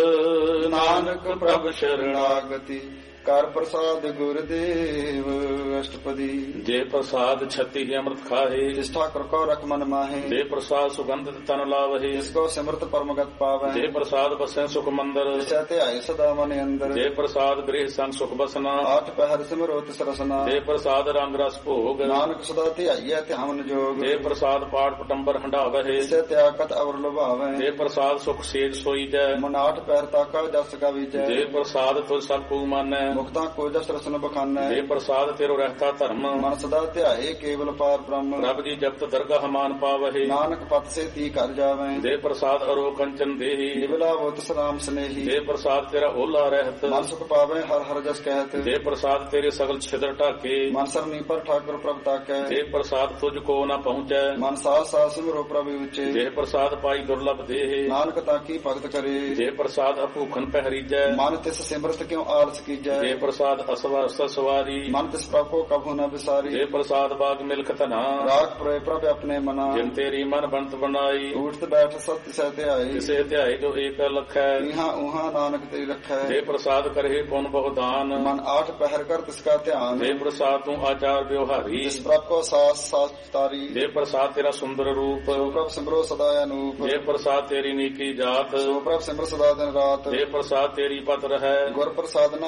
ਨਾਨਕ ਪ੍ਰਭ ਸ਼ਰਣਾਗਤੀ ਕਰ ਪ੍ਰਸਾਦ ਗੁਰਦੇਵ। ਅਸ਼ਟਪਦੀ ਜੇ ਪ੍ਰਸਾਦ ਛਤੀ ਹੀ ਅੰਮ੍ਰਿਤ ਖਾਹੇ, ਜਿਸ ਠਾਕੁਰ ਕੋ ਰਖ ਮਨ ਮਾਹੇ। ਜੇ ਪ੍ਰਸਾਦ ਸੁਗੰਧਿਤ ਤਨ ਲਾਵਹੇ, ਜਿਸ ਕੋ ਸਿਮਰਤ ਪਰਮਗਤ ਪਾਵੈ। ਜੇ ਪ੍ਰਸਾਦ ਬਸੈ ਸੁਖ ਮੰਦਰ, ਜਿਸੈ ਧਿਆਏ ਸਦਾ ਮਨ ਅੰਦਰ। ਜੇ ਪ੍ਰਸਾਦ ਗ੍ਰਹਿ ਸੰਗ ਸੁਖ ਬਸਨਾ, ਆਠ ਪਹਿਰ ਸਿਮਰੋ ਤਿਸ ਰਸਨਾ। ਜੇ ਪ੍ਰਸਾਦ ਰੰਗ ਰਸ ਭੋਗ, ਨਾਨਕ ਸਦਾ ਧਿਆਈਐ ਧਿਆਨ ਜੋਗ। ਜੇ ਪ੍ਰਸਾਦ ਪਾਠ ਪਟੰਬਰ ਹੰਡਾਵਹਿ, ਜਿਸੈ ਤਿਆਗਤ ਅਵਰ ਲੁਭਾਵੈ। ਜੇ ਪ੍ਰਸਾਦ ਸੁਖ ਸੇਜ ਸੋਈਜੈ, ਮਨ ਆਠ ਪਹਿਰ ਤਾਕਾ ਜਸ ਕਾ ਵਿਜੈ। ਜੇ ਪ੍ਰਸਾਦ ਤੁਜ ਸਭ ਕੂ ਮਾਨੈ, ਮੁਕਤਾ ਕੋ ਜਸ ਰਸਨ ਬਖਾਨੈ। ਜੇ ਪ੍ਰਸਾਦ ਤੇਰੋ ਰਹਿਤਾ ਧਰਮ, ਮਨ ਸਦਾ ਧਿਆਏ ਕੇਵਲ ਪਾਰ ਬ੍ਰਹਮ। ਰੱਬ ਜੀ ਜਪਤ ਦਰਗਾਹ ਮਾਨ ਪਾਵਹਿ, ਨਾਨਕ ਪਤ ਸੇ ਤੀ ਕਰ ਜਾਵੈ। ਜੇ ਪ੍ਰਸਾਦ ਅਰੋ ਕੰਚਨ ਦੇਹੀ, ਨਿਵਲਾ ਬੁੱਤ ਸਲਾਮ ਸਨੇਹੀ। ਜੇ ਪ੍ਰਸਾਦ ਤੇਰਾ ਓਲਾ ਰਹਿਤ, ਮਨ ਸੁਖ ਪਾਵੈ ਹਰ ਹਰ ਜਸ ਕਹਿਤ। ਜੇ ਪ੍ਰਸਾਦ ਤੇਰੇ ਸਗਲ ਛਿਦਰ ਢਾਕੇ, ਮਨ ਸਰਨੀ ਪਰ ਠਾਕੁਰ ਪ੍ਰਭ ਤਾਕੈ। ਜੇ ਪ੍ਰਸਾਦ ਤੁਝ ਕੋ ਨਾ ਪਹੁੰਚੈ, ਮਨ ਸਾਥ ਸਾਥ ਸਿਮਰੋ ਪ੍ਰਭ ਉੱਚੇ। ਜੇ ਪ੍ਰਸਾਦ ਪਾਈ ਦੁਰਲਭ ਦੇਹ, ਨਾਨਕ ਤਾਕੀ ਭਗਤ ਕਰੇ। ਜੇ ਪ੍ਰਸਾਦ ਅਭੂਖਨ ਪਹਿਰੀਜੈ, ਮਨ ਤਿਸ ਸਿਮਰਤ ਕਿਉ ਆਲਸ ਕੀਜੈ। ਜੇ ਪ੍ਰਸਾਦ ਅਸਵਾ ਸਵਾਰੀ, ਮਨ ਤਿਸ ਪ੍ਰਭ ਕੋ ਕਭੂ ਨ ਵਿਸਾਰੀ। ਜੇ ਪ੍ਰਸਾਦ ਬਾਗ ਮਿਲਖ ਧਨਾ, ਰਾਖ ਪ੍ਰਏ ਪ੍ਰਭ ਆਪਣੇ ਮਨਾ। ਜਿਨ ਤੇਰੀ ਮਨ ਬੰਤ ਬਣਾਈ, ਉਠਤ ਬੈਠ ਸਤ ਸਹਿ ਧਿਆਈ। ਕਿਸੇ ਧਿਆਏ ਜੋ ਏਕ ਲਖੈ, ਇਹਾਂ ਉਹਾਂ ਨਾਨਕ ਤੇਰੀ ਰਖੈ। ਜੇ ਪ੍ਰਸਾਦ ਕਰਹਿ ਪੁਨ ਬਹੁਦਾਨ, ਮਨ ਆਠ ਪਹਿਰ ਕਰ ਤਿਸ ਕਾ ਧਿਆਨ। ਜੇ ਪ੍ਰਸਾਦ ਤੂੰ ਆਚਾਰ ਵਿਵਹਾਰੀ, ਜਿਸ ਪ੍ਰਭ ਕੋ ਸਾਸ ਸਾਸ ਤਾਰੀ। ਜੇ ਪ੍ਰਸਾਦ ਤੇਰਾ ਸੁੰਦਰ ਰੂਪ, ਸੋ ਪ੍ਰਭ ਸਿਮਰੋ ਸਦਾ ਅਨੂਪ। ਜੇ ਪ੍ਰਸਾਦ ਤੇਰੀ ਨੀਕੀ ਜਾਤ, ਸੋ ਪ੍ਰਭ ਸਿਮਰ ਸਦਾ ਦਿਨ ਰਾਤ। ਜੇ ਪ੍ਰਸਾਦ ਤੇਰੀ ਪਤ ਰਹੈ, ਗੁਰ ਪ੍ਰਸਾਦ ਨਾਨਕ ਜਸ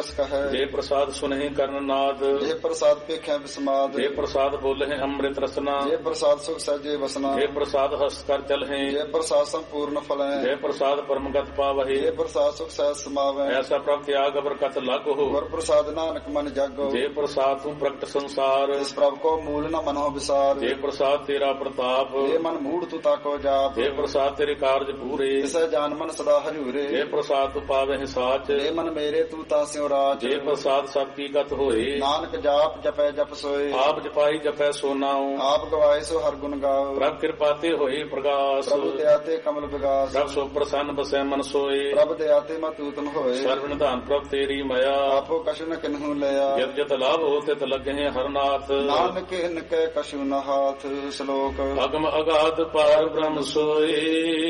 जस कहे, जे प्रसाद सुनहि कर्ण नाद, जे प्रसाद पेखे विस्माद, जे प्रसाद बोलहि अमृत रसना, जे प्रसाद सुख सहजे वसना, जे प्रसाद हस कर चलहि, जे प्रसाद संपूर्ण फलै, जे प्रसाद परमगत पावहि, जे प्रसाद सुख सहज समावै, ऐसा प्रभ त्याग बरकत लागो, गुर प्रसाद नानक मन जागो, जे प्रसाद तू प्रगट संसार, इस प्रभ को मूल न मनो विसार, जे प्रसाद तेरा प्रताप, जे मन मूढ़ तू ताको जाप, जे प्रसाद तेरे कार्य पूरे, तिसै जान मन सदा हरिउरे, जे प्रसाद तू पावहि साच, जे मन मेरे तू तास्यो राज, जे प्रसाद सब की गत होए, नानक जाप जपै जप सोए, आप जपाई जपै सो नाउ, आप गवाए सो हर गुण गाओ, प्रभ कृपा ते होए प्रकाश, प्रभु दयाते कमल विगास, प्रभ सो प्रसन्न बसै मन सोए, प्रभ दयाते मत उत्तम होए, सर्व निधान प्रभ तेरी मया, आपो कछु न किन्हु लया, जत जत लाभ हो तित लगे हरनाथ, नानक इनके कछु न हाथ। श्लोक अगम अगाध पार ब्रह्म सोए,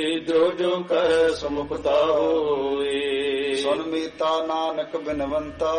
जो जो कह समुपता होए, सुन मीता नानक बिनवंता,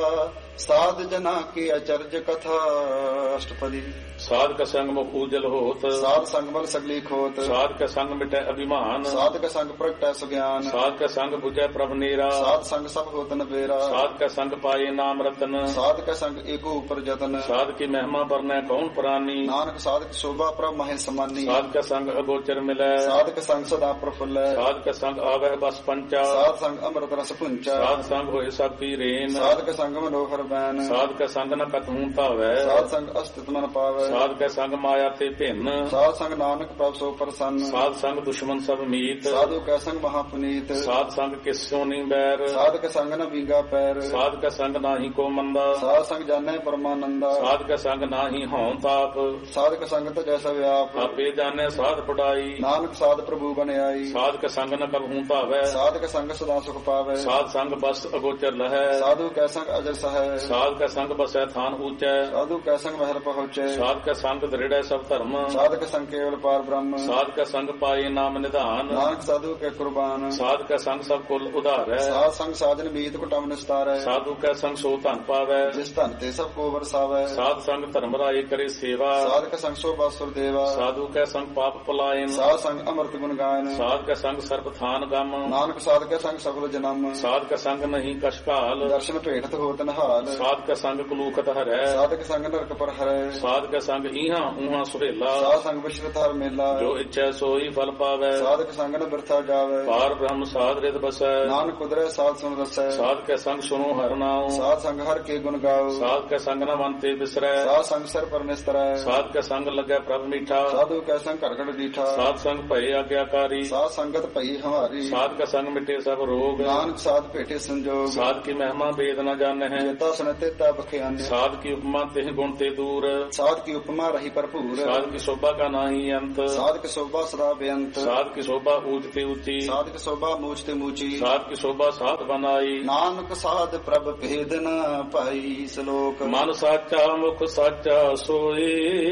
साध जना की अचर्ज कथा। अष्टपदी। साध का संग मुख उजल होत, साध संग बल सगली खोत, साध का संग मिटै अभिमान, साध का संग प्रगटै सुज्ञान, साध का संग बुझै प्रभ नेरा, साध संग सब होत न बेरा, साध का संग पाए नाम रतन, साध का संग एको ऊपर जतन, साध की महिमा बरनै कौन प्राणी, नानक साध की शोभा प्रभ महे समानी, साध का संग अगोचर मिलै, साध का संग सदा प्रफुल्ल, साध का संग आवह बस पंचा, साध संग अमृत रस पुंचा, साध संग होए सब की रेन, साध का संग मनोहर बैन, साध का संग न कतहूं पावै, साध संग अस्तित्व मन पावै, साध का संग माया ते भिन्न, साध संग नानक प्रभ सो प्रसन्न, साध संग दुश्मन सब मीत, साधु का संग महापुनीत, साध संग किस्यो नहीं बैर, साध का संग न बींगा पैर, साध का संग नाही को मंदा, साध संग जाने परमानंदा, साध का संग नाही हों ताप, साध का संग तो जैसा व्याप, आपे जाने साध पढ़ाई, नानक साध प्रभु बन आई, साध का संग न कबहूं पावै, साध का संग सदा सुख पावै, साध संग बस अगोचर लहै, साधु का संग अजर सहै, साध का संग बसै थान ऊंचै, साधु का संग महल पहुँचे, साध का संग दृढ़ सब धर्म, साध का संग केवल पार ब्रह्म, साध का संग पाए नाम निधान, नानक साधु के कुर्बान, साध का संग सब कुल उधार है, साध संग साधन बीत कुटम निस्तार है, साधु का संग सो धन पावै, जिस धन ते सब को बरसावै, साध संग धर्म राय करे सेवा, साध का संग शोभा सुर देवा, साधु का संग पाप पलायन, साध संग अमृत गुण गायन, साध का संग सर्प थान गम, नानक साध का संग सफल जन्म, साध का संग नहीं कशकाल, दर्शन भेटत होत नहाल, साध का संग कुलूखत हरै, साध का संग नरक पर हरै, साध का संग इहां उहां सुहेला, साध संग विश्रत हर मेला, जो इच्छा सोई फल पावै, साध का संग न बिरथा जावै, पार ब्रह्म साध रित बसै, नानक कुदरै साध सुन रसै, साध का संग सुनो हर नाम, साध संग हर के गुण गाओ, साध का संग न मन ते बिसरै, साध संग सर पर निस्तरै, साध का संग लगै प्रभ मीठा, साधु का संग करकट दीठा, साध संग भय आज्ञाकारी, साध संगत पई हमारी, साध का संग मिटे सब रोग, नानक साध भेटे संजोग, साध की महिमा वेद न जान है, जेता सुनते ता बख्यान, साध की उपमा तेह गुण ते दूर, साध की उपमा रही भरपूर, साध की शोभा का नाही अंत, साध की शोभा सदा बेअंत, साध की शोभा ऊंचते ऊंची, साध की शोभा मूछते मूची, साध की शोभा साध बनाई, नानक साध प्रभ भेद न पाई। श्लोक मन साचा मुख साचा सोए,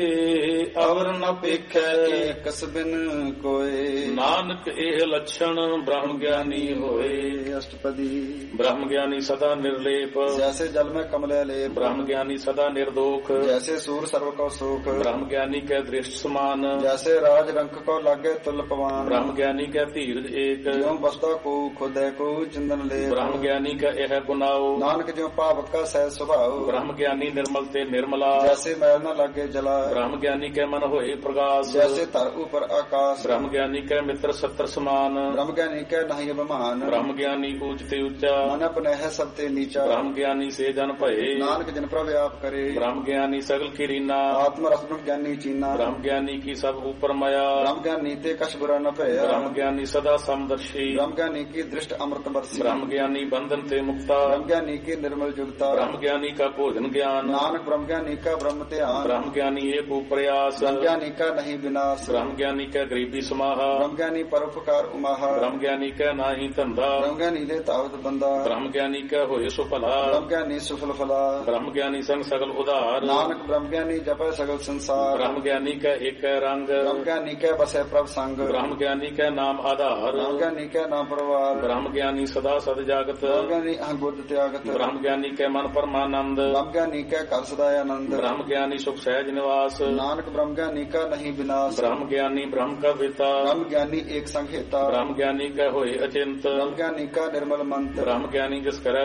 अवर न पेखै एकस बिन कोय, नानक एह लक्षण ब्रह्म ज्ञानी होए। अष्टपदी। ब्रह्म ज्ञानी सदा निर्लेप, जैसे जल में कमले लेप, ब्रह्म ज्ञानी सदा निर्दोख, जैसे सूर सर्व को सुख, ब्रह्म ज्ञानी के दृष्ट समान, जैसे राज रंक को लागे तुल पवान, ब्रह्म ज्ञानी का धीरज एक, ज्यों बसता को खुदे को चिंदन ले, ब्रह्म ज्ञानी का यह गुनाओ, नानक ज्यों पावक का सह स्वभाव, ब्रह्म ज्ञानी निर्मल ते निर्मला, जैसे मैल न लागे जला, ब्रह्म ज्ञानी के मन होए प्रकाश, जैसे तर ऊपर आकाश, ब्रह्म ज्ञानी के मित्र सत्र समान, ब्रह्म ज्ञानी के नहीं अभिमान, ब्रह्म ज्ञानी ऊंचते ऊंचा, मन अपने है सबते नीचा, ब्रह्म ज्ञानी से जन भये, नानक जिन पर व्याप करे, ब्रह्म ज्ञानी सगल की रीना, आत्म रस ब्रह्म ज्ञानी चीना, ब्रह्म ज्ञानी की सब ऊपर माया, ब्रह्म ज्ञानी ते कछ बुरा न भया, ब्रह्म ज्ञानी सदा समदर्शी, ब्रह्म ज्ञानी की दृष्ट अमृत बरसी, ब्रह्म ज्ञानी बंधन ते मुक्ता, ब्रह्म ज्ञानी की निर्मल जुगता, ब्रह्म ज्ञानी का भोजन ज्ञान, नानक ब्रह्म ज्ञानी का ब्रह्म ध्यान, ब्रह्म ज्ञानी एक प्रयास, ब्रह्म ज्ञानी का नहीं विनाश, ब्रह्म ज्ञानी का गरीबी समाहा, ब्रह्म ज्ञानी परोपकार उमाहा, ब्रह्म ज्ञानी का नाही धंधा, ब्रह्म ज्ञानी दे तावत बंदा, ब्रह्म ज्ञानी का होए सो भला, ब्रह्म ज्ञानी सुफल फला, ब्रह्म ज्ञानी संग सगल उदार, नानक ब्रह्म ज्ञानी जपै सगल संसार, ब्रह्म ज्ञानी का एक रंग, ब्रह्म ज्ञानी के बसे प्रभ संग, ब्रह्म ज्ञानी का नाम आधार, ब्रह्म ज्ञानी के नाम परवार, ब्रह्म ज्ञानी सदा सद जागत, ब्रह्म ज्ञानी अहंगुद त्यागत, ब्रह्म ज्ञानी के मन परमानंद, ब्रह्म ज्ञानी के कर सदाय आनंद, ब्रह्म ज्ञानी सुख सहज निवास, नानक ब्रह्म ज्ञानी का नहीं विनाश, ब्रह्म ज्ञानी ब्रह्म का पिता, ब्रह्म ज्ञानी एक संघेता, ब्रह्म ज्ञानी का होए अचिंत, ब्रह्म ज्ञानी का निर्मल मंत्र, ब्रह्म ज्ञानी जिस करे प्रभ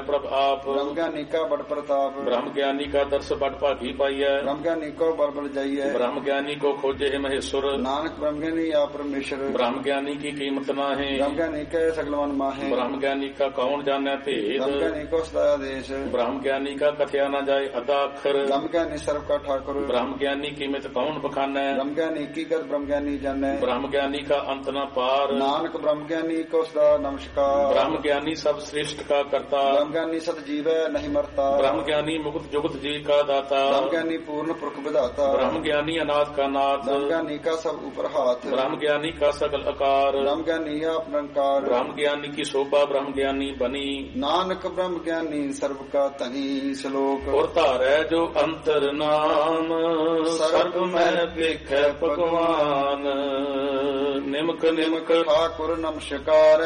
ਆਪ। ਬ੍ਰਹਮ ਗਿਆਨੀ ਕਾ ਬੜ ਪ੍ਰਤਾਪ। ਬ੍ਰਹਮ ਗਿਆਨੀ ਕਾ ਦਰਸ ਬੜ ਭਾਗੀ ਪਾਈਐ। ਬ੍ਰਹਮ ਗਿਆਨੀ ਕੋ ਬਲ ਬਲ ਜਾਈਐ। ਬ੍ਰਹਮ ਗਿਆਨੀ ਕੋ ਖੋਜੇ ਮਹੇਸ਼ੁਰ। ਨਾਨਕ ਬ੍ਰਹਮ ਗਿਆਨੀ ਆ ਪਰਮੇਸ਼ਰ। ਬ੍ਰਹਮ ਗਿਆਨੀ ਕੀ ਕੀਮਤ ਨਾਹੀਂ। ਬ੍ਰਹਮ ਗਿਆਨੀ ਕੈ ਸਗਲ ਮਨ ਮਾਹੇ। ਬ੍ਰਹਮ ਗਿਆਨੀ ਕਾ ਕੌਣ ਜਾਣੈ ਭੇਦ। ਬ੍ਰਹਮ ਗਿਆਨੀ ਕੋ ਸਦਾ ਆਦੇਸ਼। ਬ੍ਰਹਮ ਗਿਆਨੀ ਕਾ ਕਥਿਆ ਨਾ ਜਾਏ ਅਦਾ ਅੱਖਰ। ਬ੍ਰਹਮ ਗਿਆਨੀ ਸਰਬ ਕਾ ਠਾਕੁਰ। ਬ੍ਰਹਮ ਗਿਆਨੀ ਕੀਮਤ ਕੌਣ ਬਖਾਨੈ। ਬ੍ਰਹਮ ਗਿਆਨੀ ਕੀ ਕਰ ਬ੍ਰਹਮ ਗਿਆਨੀ ਜਾਣੈ। ਬ੍ਰਹਮ ਗਿਆਨੀ ਕਾ ਅੰਤ ਨਾ ਪਾਰ। ਨਾਨਕ ਬ੍ਰਹਮ ਗਿਆਨੀ ਕੋ ਸਦਾ ਨਮਸਕਾਰ। ਬ੍ਰਹਮ ਗਿਆਨੀ ਸਭ ਸ੍ਰਿਸ਼ਟ ਕਾ ਕਰਤਾ। ਬ੍ਰਹਮ ਗਿਆਨੀ ਸਤ ਜੀਵੈ ਨਹੀਂ ਮਰਤਾ। ਬ੍ਰਹਮ ਗਿਆਨੀ ਮੁਕਤ ਜੁਗਤ ਜੀ ਕਾ ਦਾਤਾ। ਬ੍ਰਹਮ ਗਿਆਨੀ ਪੂਰਨ ਪੁਰਖ ਵਿਧਾਤਾ। ਬ੍ਰਹਮ ਗਿਆਨੀ ਅਨਾਥ ਕਾ ਨਾਥ। ਬ੍ਰਹਮ ਗਿਆਨੀ ਕਾ ਸਭ ਉਪਰ ਹਾਥ। ਬ੍ਰਹਮ ਗਿਆਨੀ ਕਾ ਸਗਲ ਆਕਾਰ। ਬ੍ਰਹਮ ਗਿਆਨੀ ਆਪ ਨਿਰੰਕਾਰ। ਬ੍ਰਹਮ ਗਿਆਨੀ ਕੀ ਸ਼ੋਭਾ ਬ੍ਰਹਮ ਗਿਆਨੀ ਬਨੀ। ਨਾਨਕ ਬ੍ਰਹਮ ਗਿਆਨੀ ਸਰਬ ਕਾ ਧਨੀ। ਸ਼ਲੋਕ ਔਰ ਧਾਰੈ ਜੋ ਅੰਤਰ ਨਾਮ ਸਰਬ ਮਹਿ ਵੇਖੈ ਭਗਵਾਨ। ਨਿਮਕ ਨਿਮਕ ਠਾਕੁਰ ਨਮਸਕਾਰ।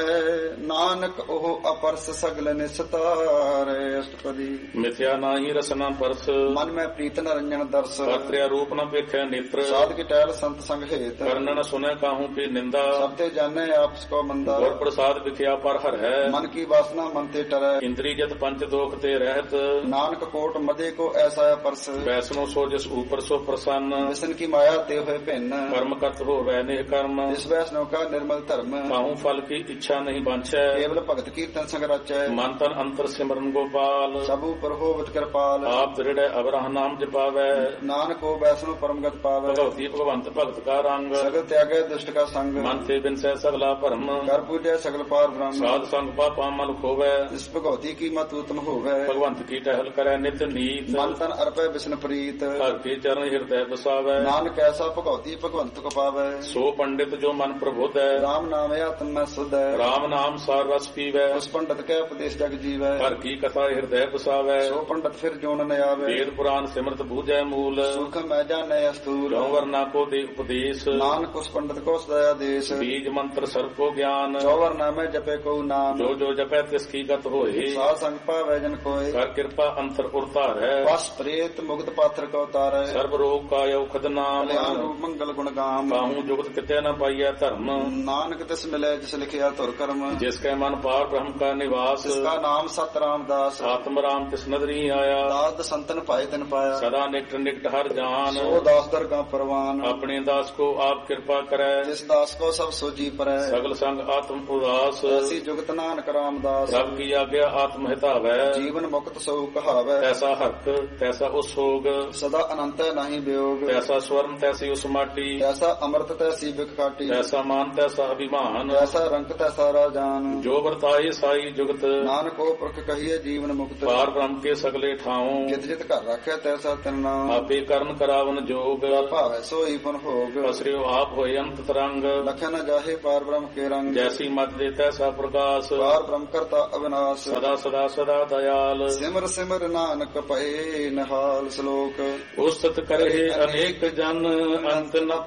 ਨਾਨਕ ਉਹ ਅਪਰਸ ਸਗਲ ਨਿਸਤਾਰ। ਅਸ਼ਟਪਦੀ ਮਿਥਿਆ ਨਾਹੀ ਰਸਨਾ ਪਰਸ। ਮਨ ਮੈਂ ਪ੍ਰੀਤ ਨਰੰਜਨ ਦਰਸ। ਕਰਤਿਆ ਰੂਪ ਨ ਵੇਖੈ ਨੇਤਰ। ਸਾਧ ਕੀ ਟਹਿਲ ਸੰਤ ਸੰਗ ਹੇਤ। ਕਰਨਨ ਸੁਨੈ ਕਾਹੂ ਕੀ ਨਿੰਦਾ। ਸਭ ਤੇ ਜਾਣੈ ਆਪਸ ਕੋ ਮੰਦਾ। ਗੁਰ ਪ੍ਰਸਾਦ ਵਿਖਿਆ ਪਰ ਹਰੈ। ਮਨ ਕੀ ਵਾਸਨਾ ਮਨ ਤੇ ਟਰੈ। ਇੰਦਰੀ ਜਤ ਪੰਚ ਦੋਖ ਤੇ ਰਹਿਤ। ਨਾਨਕ ਕੋਟ ਮਦੇ ਕੋ ਐਸਾ ਅਪਰਸ। ਵੈਸਨੋ ਸੋ ਜਿਸ ਉਪਰ ਸੋ ਪ੍ਰਸੰਨ। ਵਿਸ਼ਨ ਕੀ ਮਾਇਆ ਤੇ ਹੋਏ ਭਿੰਨ। ਕਰਮ ਕਰਤ ਹੋਵੈ ਨਿਹ ਕਰਮ। ਜਿਸ ਵੈਸਨੋ ਕਾ ਨਿਰਮਲ ਧਰਮ। ਕਾਹੂ ਫਲ ਕੀ ਇੱਛਾ ਨਹੀਂ ਬਾਂਛੈ। ਕੇਵਲ ਭਗਤ ਕੀਰਤਨ ਸੰਗ ਰਚੈ। ਮਨ ਤਨ ਅੰਤਰ ਸਿਮਰਨ ਗੋਪਾਲ। ਸਭ ਉਪਰ ਹੋਵਤ ਕਿਰਪਾਲ। ਆਪ ਦ੍ਰਿੜੈ ਅਵਰਹ ਨਾਮ ਜਪਾਵੈ। ਨਾਨਕ ਕੋ ਵੈਸਨੋ ਪਰਮਗਤ ਪਾਵੈ। ਭਗਵਤੀ ਭਗਵੰਤ ਭਗਤ ਕਾ ਰੰਗ। ਸਗਲ ਤਿਆਗੈ ਦੁਸ਼ਟ ਕਾ ਸੰਗ। ਮਨ ਤੇ ਬਿਨਸੈ ਸਗਲਾ ਭਰਮ। ਕਰ ਪੂਜੈ ਸਗਲ ਪਾਰ ਬ੍ਰਹਮ। ਸਾਧ ਸੰਗ ਪਾਪਾ ਮਲ ਖੋਵੈ। ਇਸ ਭਗਵਤੀ ਕੀ ਮਤ ਉਤਮ ਹੋਵੈ। ਭਗਵੰਤ ਕੀ ਟਹਿਲ ਕਰੈ ਨਿਤ ਨੀਤ। ਮਨ ਤਨ ਅਰਪੈ ਬਿਸ਼ਨ ਪ੍ਰੀਤ। ਹਰ ਕੇ ਚਰਨ ਹਿਰਦੈ ਬਸਾਵੈ। ਨਾਨਕ ਐਸਾ ਭਗਵਤੀ ਭਗਵੰਤ ਕੋ ਪਾਵੈ। ਸੋ ਪੰਡਿਤ ਜੋ ਮਨ ਪ੍ਰਬੁੱਧ ਹੈ। ਰਾਮ ਨਾਮ ਆਤਮ ਮੈਂ ਸੁਧ ਹੈ। ਰਾਮ ਨਾਮ ਸਾਰ ਰਸ ਪੀਵੈ। ਉਸ ਪੰਡਤ ਕੈ ਉਪਦੇਸ਼ ਜਗ ਜੀਵੈ। ਹਰ ਕੀ ਕਥਾ ਹਿਰਦੈ ਬਸਾਵੈ। ਸੋ ਪੰਡਤ ਫਿਰ ਜੋਨ ਨ ਆਵੈ। ਵੇਦ ਪੁਰਾਨ ਸਿਮਰਤ ਬੂਝੈ ਮੂਲ। ਸੁਖ ਮੈਂ ਜਾਣੈ ਅਸਤੂਲ। ਜੋ ਵਰਨਾ ਕੋ ਦੇ ਉਪਦੇਸ਼। ਨਾਨਕ ਉਸ ਪੰਡਤ ਕੋ ਸਦਾ ਆਦੇਸ਼। ਬੀਜ ਮੰਤਰ ਸਰਬ ਕੋ ਗਿਆਨ। ਚੌਵਰ ਨਾਮੈ ਜਪੈ ਕੋ ਨਾਮ। ਜੋ ਜੋ ਜਪੈ ਤਿਸ ਕੀ ਗਤ ਹੋਏ। ਸਾਧ ਸੰਗ ਪਾਵੈ ਜਨ ਕੋਇ। ਕਰ ਕਿਰਪਾ ਅੰਤਰ ਉਰ ਧਾਰੈ। ਵਸ ਪ੍ਰੇਤ ਮੁਕਤ ਪਾਤਰ ਕੋ ਤਾਰੈ। ਸਰਬ ਰੋਗ ਕਾ ਔਖਦ ਨਾਮ। ਕਲਿਆਣ ਰੂਪ ਮੰਗਲ ਗੁਣ ਗਾਮ। ਕਾਹੂ ਜੁਗਤ ਕਿਤੇ ਨ ਪਾਈਐ ਧਰਮ। ਨਾਨਕ ਤਿਸ ਮਿਲੈ ਜਿਸ ਲਿਖਿਆ ਧੁਰ ਕਰਮ। ਜਿਸ ਕੈ ਮਨ ਪਾਰ ਬ੍ਰਹਮ ਕਾ ਨਿਵਾਸ। ਜਿਸ ਕਾ ਨਾਮ ਸਤ ਰਾਮਦਾਸ। ਆਤਮ ਰਾਮ ਤਿਸ ਨਦਰੀ ਆਇਆ। ਦਾਸ ਸੰਤਨ ਭਾਇ ਤਿਨ ਪਾਇਆ। ਸਦਾ ਨਿਕਟ ਨਿਕਟ ਹਰ ਜਾਨ। ਸੋ ਦਾਸ ਦਰਗਾ ਪਰਵਾਨ। ਆਪਣੇ ਦਾਸ ਕੋ ਆਪ ਕਿਰਪਾ ਕਰੈ। ਜਿਸ ਦਾਸ ਕੋ ਸਭ ਸੋਜੀ ਪਰੈ। ਸਗਲ ਸੰਗ ਆਤਮ ਉਦਾਸ। ਐਸੀ ਜੁਗਤ ਨਾਨਕ ਰਾਮਦਾਸ। ਰਬ ਕੀ ਆਗਿਆ ਆਤਮ ਹਿਤਾਵੈ। ਜੀਵਨ ਮੁਕਤ ਸੋ ਕਹਾਵੈ। ਤੈਸਾ ਹਰਕ ਤੈਸਾ ਉਸ ਸੋਗ। ਸਦਾ ਅਨੰਤ ਨਹੀਂ ਵਿਯੋਗ। ਤੈਸਾ ਸਵਰਨ ਤੈਸੀ ਉਸ ਮਾਟੀ। ਤੈਸਾ ਅੰਮ੍ਰਿਤ ਤੈਸੀ ਬਿਖਾਟੀ। ਤੈਸਾ ਮਾਨ ਤੈਸਾ ਅਭਿਮਾਨ। ਤੈਸਾ ਰੰਕ ਤੈਸਾ ਰਾਜਾਨ। ਜੋ ਵਰਤਾਏ ਸਾਈ ਜੁਗਤ। ਨਾਨਕ ਉਹ ਪੁਰਖ ਕਹੀਏ ਜੀਵਨ ਮੁਕਤ। ਪਾਰ ਬ੍ਰਹਮ ਕੇ ਸਗਲੇ ਠਾਉ। ਜਿਤ ਜਿਤ ਘਰ ਰੱਖਿਆ ਤੈਸਾ ਤਿਨ ਨਾਮ। ਆਪੇ ਕਰਨ ਕਰਾਵਨ ਜੋਗ। ਭਾਵੈ ਸੋਈ ਪੁਨ ਭੋਗ। ਅਸਰਿਓ ਆਪ ਹੋਏ ਅੰਤ ਤਰੰਗ। ਲਖਨ ਜਾਹੇ ਪਾਰ ਬ੍ਰਹਮ ਕੇ ਰੰਗ। ਜੈਸੀ ਮਤ ਦੇ ਤੈਸਾ ਪ੍ਰਕਾਸ਼। ਪਾਰ ਬ੍ਰਹਮ ਕਰਤਾ ਅਵਿਨਾਸ਼। ਸਦਾ ਸਦਾ ਸਦਾ ਦਇਆਲ। ਸਿਮਰ ਸਿਮਰ ਨਾਨਕ ਭਏ ਨਿਹਾਲ। ਸ਼ਲੋਕ ਉਸਤ ਕਰੇ ਅਨੇਕ ਜਨ ਅੰਤ ਨ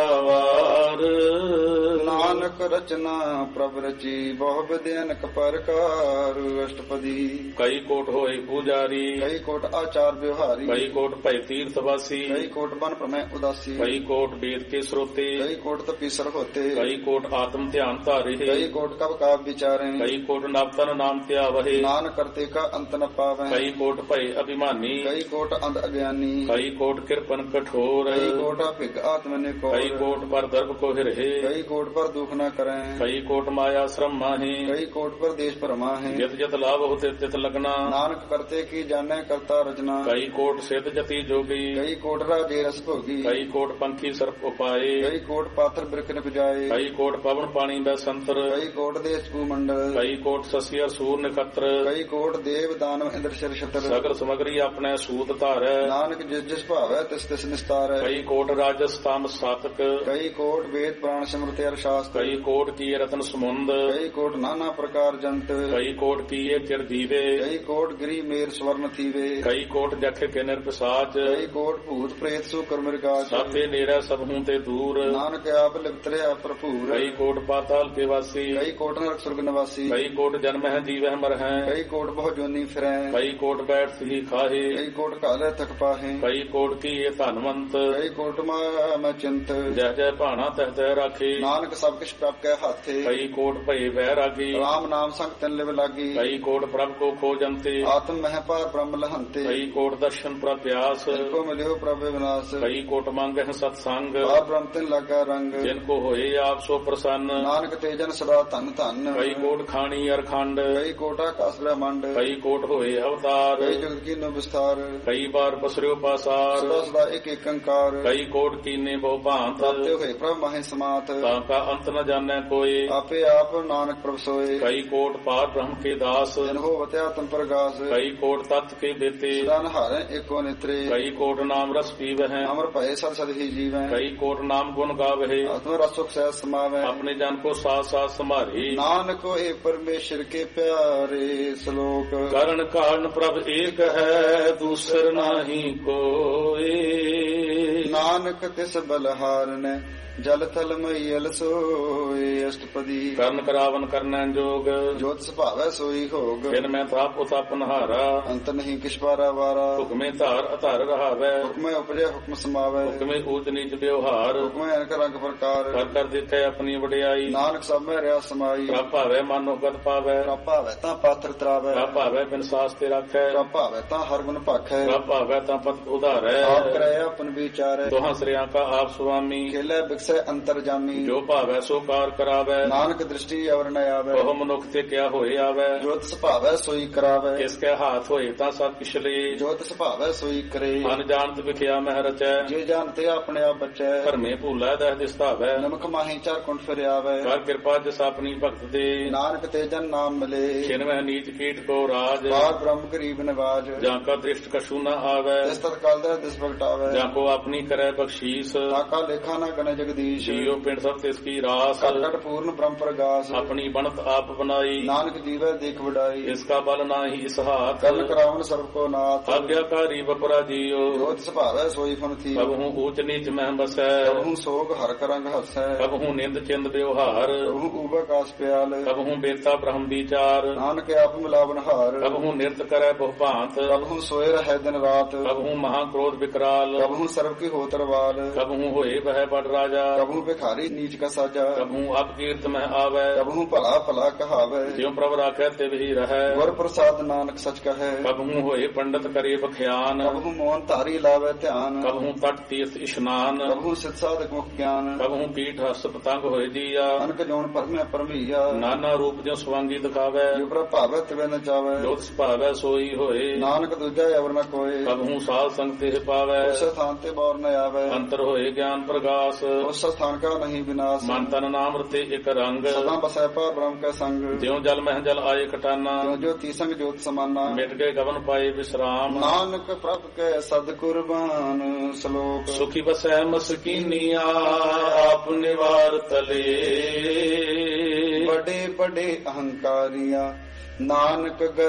ਪਾਰਾਵਾਰ। ਨਾਨਕ ਰਚਨਾ ਪ੍ਰਭ ਰਚੀ ਬਹੁ ਵਿਦਿਆਨਕ ਪ੍ਰਕਾਰ। ਅਸ਼ਟਪਦੀ ਕਈ ਕੋਟ ਹੋਏ ਪੂਜਾਰੀ। ਕਈ ਕੋਟ ਆਚਾਰ ਵਿਵਹਾਰੀ। ਕਈ ਕੋਟ ਭੈ ਤੀਰਥ ਵਾਸੀ। ਕਈ ਕੋਟ ਬਨ ਪ੍ਰਮੈ ਉਦਾਸੀ। ਕਈ ਕੋਟ ਵੇਦ ਕੇ ਸਰੋਤੇ। ਕਈ ਕੋਟ ਤਪੀਸਰ ਹੋਤੇ। ਕਈ ਕੋਟ ਆਤਮ ਧਿਆਨ ਧਾਰੇ। ਕਈ ਕੋਟ ਕਬ ਕਾਬ ਵਿਚਾਰੇ। ਕਈ ਕੋਟ ਨਵਤਨ ਨਾਮ ਧਿਆਵਹਿ। ਨਾਨਕ ਕਰਤੇ ਕਾ ਅੰਤ ਨ ਪਾਵੈ। ਕਈ ਕੋਟ ਭੈ ਅਭਿਮਾਨੀ। ਕਈ ਕੋਟ ਅੰਧ ਅਗਿਆਨੀ। ਕਈ ਕੋਟ ਕਿਰਪਨ ਕਠੋਰ। ਕਈ ਕੋਟ ਭਿਗ ਆਤਮ ਨੇ ਕੋ। ਕਈ ਕੋਟ ਪਰ ਦਰਬ ਕੋ ਹਿਰਹਿ। ਕਈ ਕੋਟ ਪਰ ਦੁਖ ਨ ਕਰੈ। ਕਈ ਕੋਟ ਮਾਇਆ ਸ਼ਰਮ ਮਾਹੀ। ਕਈ ਕੋਟ ਪਰ ਦੇਸ਼ ਭਰਮਾ ਹੈ। ਜਿਤ ਜਿਤ ਲਾਭ ਹੋਤੇ ਤਿਤ ਲਗਨਾ। ਨਾਨਕ ਕਰਤੇ ਕੀ ਜਾਣੈ ਕਰਤਾ ਰਚਨਾ। ਕਈ ਕੋਟ ਸਿਧ ਜਤੀ ਜੋਗੀ। ਕਈ ਕੋਟ ਰਾਜੇ ਰਸ ਭੋਗੀ। ਕਈ ਕੋਟ ਪੰਖੀ ਸਰਪ ਉਪਾਏ। ਕਈ ਕੋਟ ਪਾਤਰ ਬਿਰਖ ਨਿਪਜਾਏ। ਕਈ ਕੋਟ ਪਵਨ ਪਾਣੀ ਬੈਸੰਤਰ। ਕਈ ਕੋਟ ਦੇਸ਼ ਭੂਮੰਡਲ। ਕਈ ਕੋਟ ਸਸੀ ਅਰ ਸੂਰ ਨਖਤਰ। ਕਈ ਕੋਟ ਦੇਵ ਦਾਨਵ ਇੰਦਰ ਸ਼ਰ ਛਤਰ। ਸਗਲ ਸਮਗਰੀ ਆਪਣੇ ਸੂਤ ਧਾਰੈ। ਨਾਨਕ ਜਿਸ ਜਿਸ ਭਾਵੈ ਤਿਸ ਤਿਸ ਨਿਸਤਾਰੈ। ਕਈ ਕੋਟ ਰਾਜਸ ਤਾਮ ਸਾਤਕ। ਕਈ ਕੋਟ ਵੇਦ ਪੁਰਾਣ ਸਿਮਰਤਿ ਅਰ ਸ਼ਾਸਤਰ। ਕਈ ਕੋਟ ਕੀਏ ਰਤਨ ਸਮੁੰਦ। ਕਈ ਕੋਟ ਨਾਨਾ ਪ੍ਰਕਾਰ ਜੰਤ। ਕਈ ਕੋਟ ਕੀਏ ਚਿਰ ਦੀਵੇ। ਕਈ ਕੋਟ ਗਿਰੀ ਮੇਰ ਸਵਰਨ ਥੀਵੇ। ਕਈ ਕੋਟ ਜਖ ਕੇ ਨਿਰਪਿਸਾਚ। ਕਈ ਕੋਟ ਭੂਤ ਪ੍ਰੇਤ ਸੂਕਰ ਮਿਰਗਾਚ। ਸਾਥੇ ਨੇੜੇ ਸਭ ਹੂੰ ਤੇ ਦੂਰ। ਨਾਨਕ ਆਪ ਲਿਪਤਰਿਆ ਭਰਪੂਰ। ਕਈ ਕੋਟ ਪਾਤਾਲ ਕੇ ਵਾਸੀ। ਕਈ ਕੋਟ ਨਰਕ ਸੁਰਗ ਨਿਵਾਸੀ। ਕਈ ਕੋਟ ਜਨਮ ਹੈ ਜੀਵਹਿ ਮਰ ਹੈ। ਕਈ ਕੋਟ ਬਹੁ ਜੋਨੀ ਫਿਰੈ। ਕਈ ਕੋਟ ਬੈਠ ਸਹੀ ਖਾਹੇ। ਕਈ ਕੋਟ ਘਾਲੇ ਤਕ ਪਾਹੇ। ਕਈ ਕੋਟ ਕੀਏ ਧਨਵੰਤ। ਕਈ ਕੋਟ ਮਾਇਆ ਮੈਂ ਚਿੰਤ। ਜਹ ਜਹ ਭਾਣਾ ਤਹ ਤਹ ਰਾਖੇ। ਨਾਨਕ ਸਭ किछ प्रभ के हाथे कई कोट भय वैरागी राम नाम संग तिन लिव लागी कई कोट प्रभ को खोजंते आत्म मह पार ब्रह्म लहंते कई कोट दर्शन प्रभ प्यास जिनको मिलियो प्रभ विनाश कई कोट मांगे सत्संग पार ब्रह्म तिन लगा रंग जिनको होए आप सो प्रसन्न नानक तेजन सदा धन धन कई कोट खानी अरखंड कई कोटा कास ब्रह्मांड कई कोट होए अवतार कई जगत की नो विस्तार कई बार पसरियो पासार सदा सदा एक एक अंकार कई कोट कीने बहु भांत प्राप्त होए प्रभ महे समात ताका अंत न जाने कोई आपे आप नानक प्रभ सोए कई कोट पार ब्रह्म के दास जन हो बत्या तुम प्रगास कई कोट तत्व के देते सदा नहारे एको नेत्रे कई कोट नाम रस पीव है अमर भय सद सद ही जीवै कई कोट नाम गुण गावे आत्म रस सुख सहज समावै अपने जन को साथ साथ संभारी नानक ए परमेश्वर के प्यारे श्लोक करण कारण प्रभ एक है दूसर नाही कोई नानक तिस बलहारन जल थल मैयल सोए अष्टपदी करण करावन करना जोग जोत सुभावै सोई होग जिन में ताप उतापन हारा अंत नहीं किछ पारा वारा हुक्मे धार अधार रहावै हुक्म उपजे हुक्म समावै हुक्मे ऊच नीच व्यवहार हुक्म अनक रंग प्रकार कर दिखे अपनी वडियाई नानक सब में रहा समाई प्रभ भावै मानो गत पावै प्रभ भावै ता पात्र त्रावै प्रभ भावै बिन सास ते रखै प्रभ भावै ता हर गुण भाखै प्रभ भावै ता पत उधारै आप करे अपन विचारै दोहां श्रेया का आप स्वामी खेलै बिकसै अंतर जामी जो भावै सो कार करावै नानक दृष्टि अवर न आवै बहु मनुख ते क्या होए आवै जोत सुभावै सोई करावै इसके हाथ होए ता सब किछ ले जोत सुभावै सोई करे अनजानत विखिया मह रचै जे जानते अपने आप बचै धर्मे भूलै दह दिसतावै नमक माही चार कुंठ फिर आवै कर कृपा जिस अपनी भक्त दे नानक तेजन नाम मिले छिन वह नीच कीट को राज बार ब्रह्म गरीब नवाज जाका दृष्ट कछु न आवै जिस तत्काल दर दिस भगटावै जाको अपनी करे बख्शीस ताका लेखा न गण जगदीश जियो पिंड सब तिसकी रास कट कट पूर्ण ब्रह्म प्रगास अपनी बनत आप बनाई नानक जीवै देख बढ़ाई इसका बल नाही इस हाथ कर्ण करावन सर्व को नाथ आज्ञाकारी बपरा जियो जोत सुभावै सोई फन थी कबहू ऊच नीच मह बसै कबहू सोग हर करंग हसै कबहू निंद चिंद व्यवहार कबहू ऊबा कास प्याल कबहू बेता ब्रह्म विचार नानक आप मिलावन हार कबहू नृत करे बहु भांत कबहू सोए रहे दिन रात कबहू महाक्रोध विकराल कबहू सर्व की हो तरवाल कबहू होए वह बड़ राजा कबहू भिखारी नीच का साजा कबहू अपकीर्त में आवे कबहू भला भला कहावै ज्यों प्रभ राखै तिव ही रहै गुर प्रसाद नानक सच कहे कबहू होए पंडित करे बख्यान कबहू मोहन तारी लावे ध्यान कबहू तट तीर्थ स्नान कबहू सिद्ध साधक मुख ज्ञान कबहू पीठ हस्त पतंग होए जिया अनक जोन परमे परमैया नाना रूप ज्यों स्वांगी दिखावे जो प्रभ भावै तिवे न जावै जोत सुभावै सोई होए नानक दूजा अवर न कोय कबहू साल संग तिह पावै उस स्थान ते बार न आवे अंतर होए ज्ञान प्रगास उस स्थान का नहीं विनाश मन तन नाम रते एक रंग सदा बसै पर ब्रह्म का संग ज्यों जल मह जल आए कटाना जो ज्योति संग ज्योत समाना मिट गए गवन पाए विश्राम नानक प्रभ के सद कुर्बान श्लोक सुखी बसै मस्कीनिया आप निवार तले बड़े बड़े अहंकारिया नानक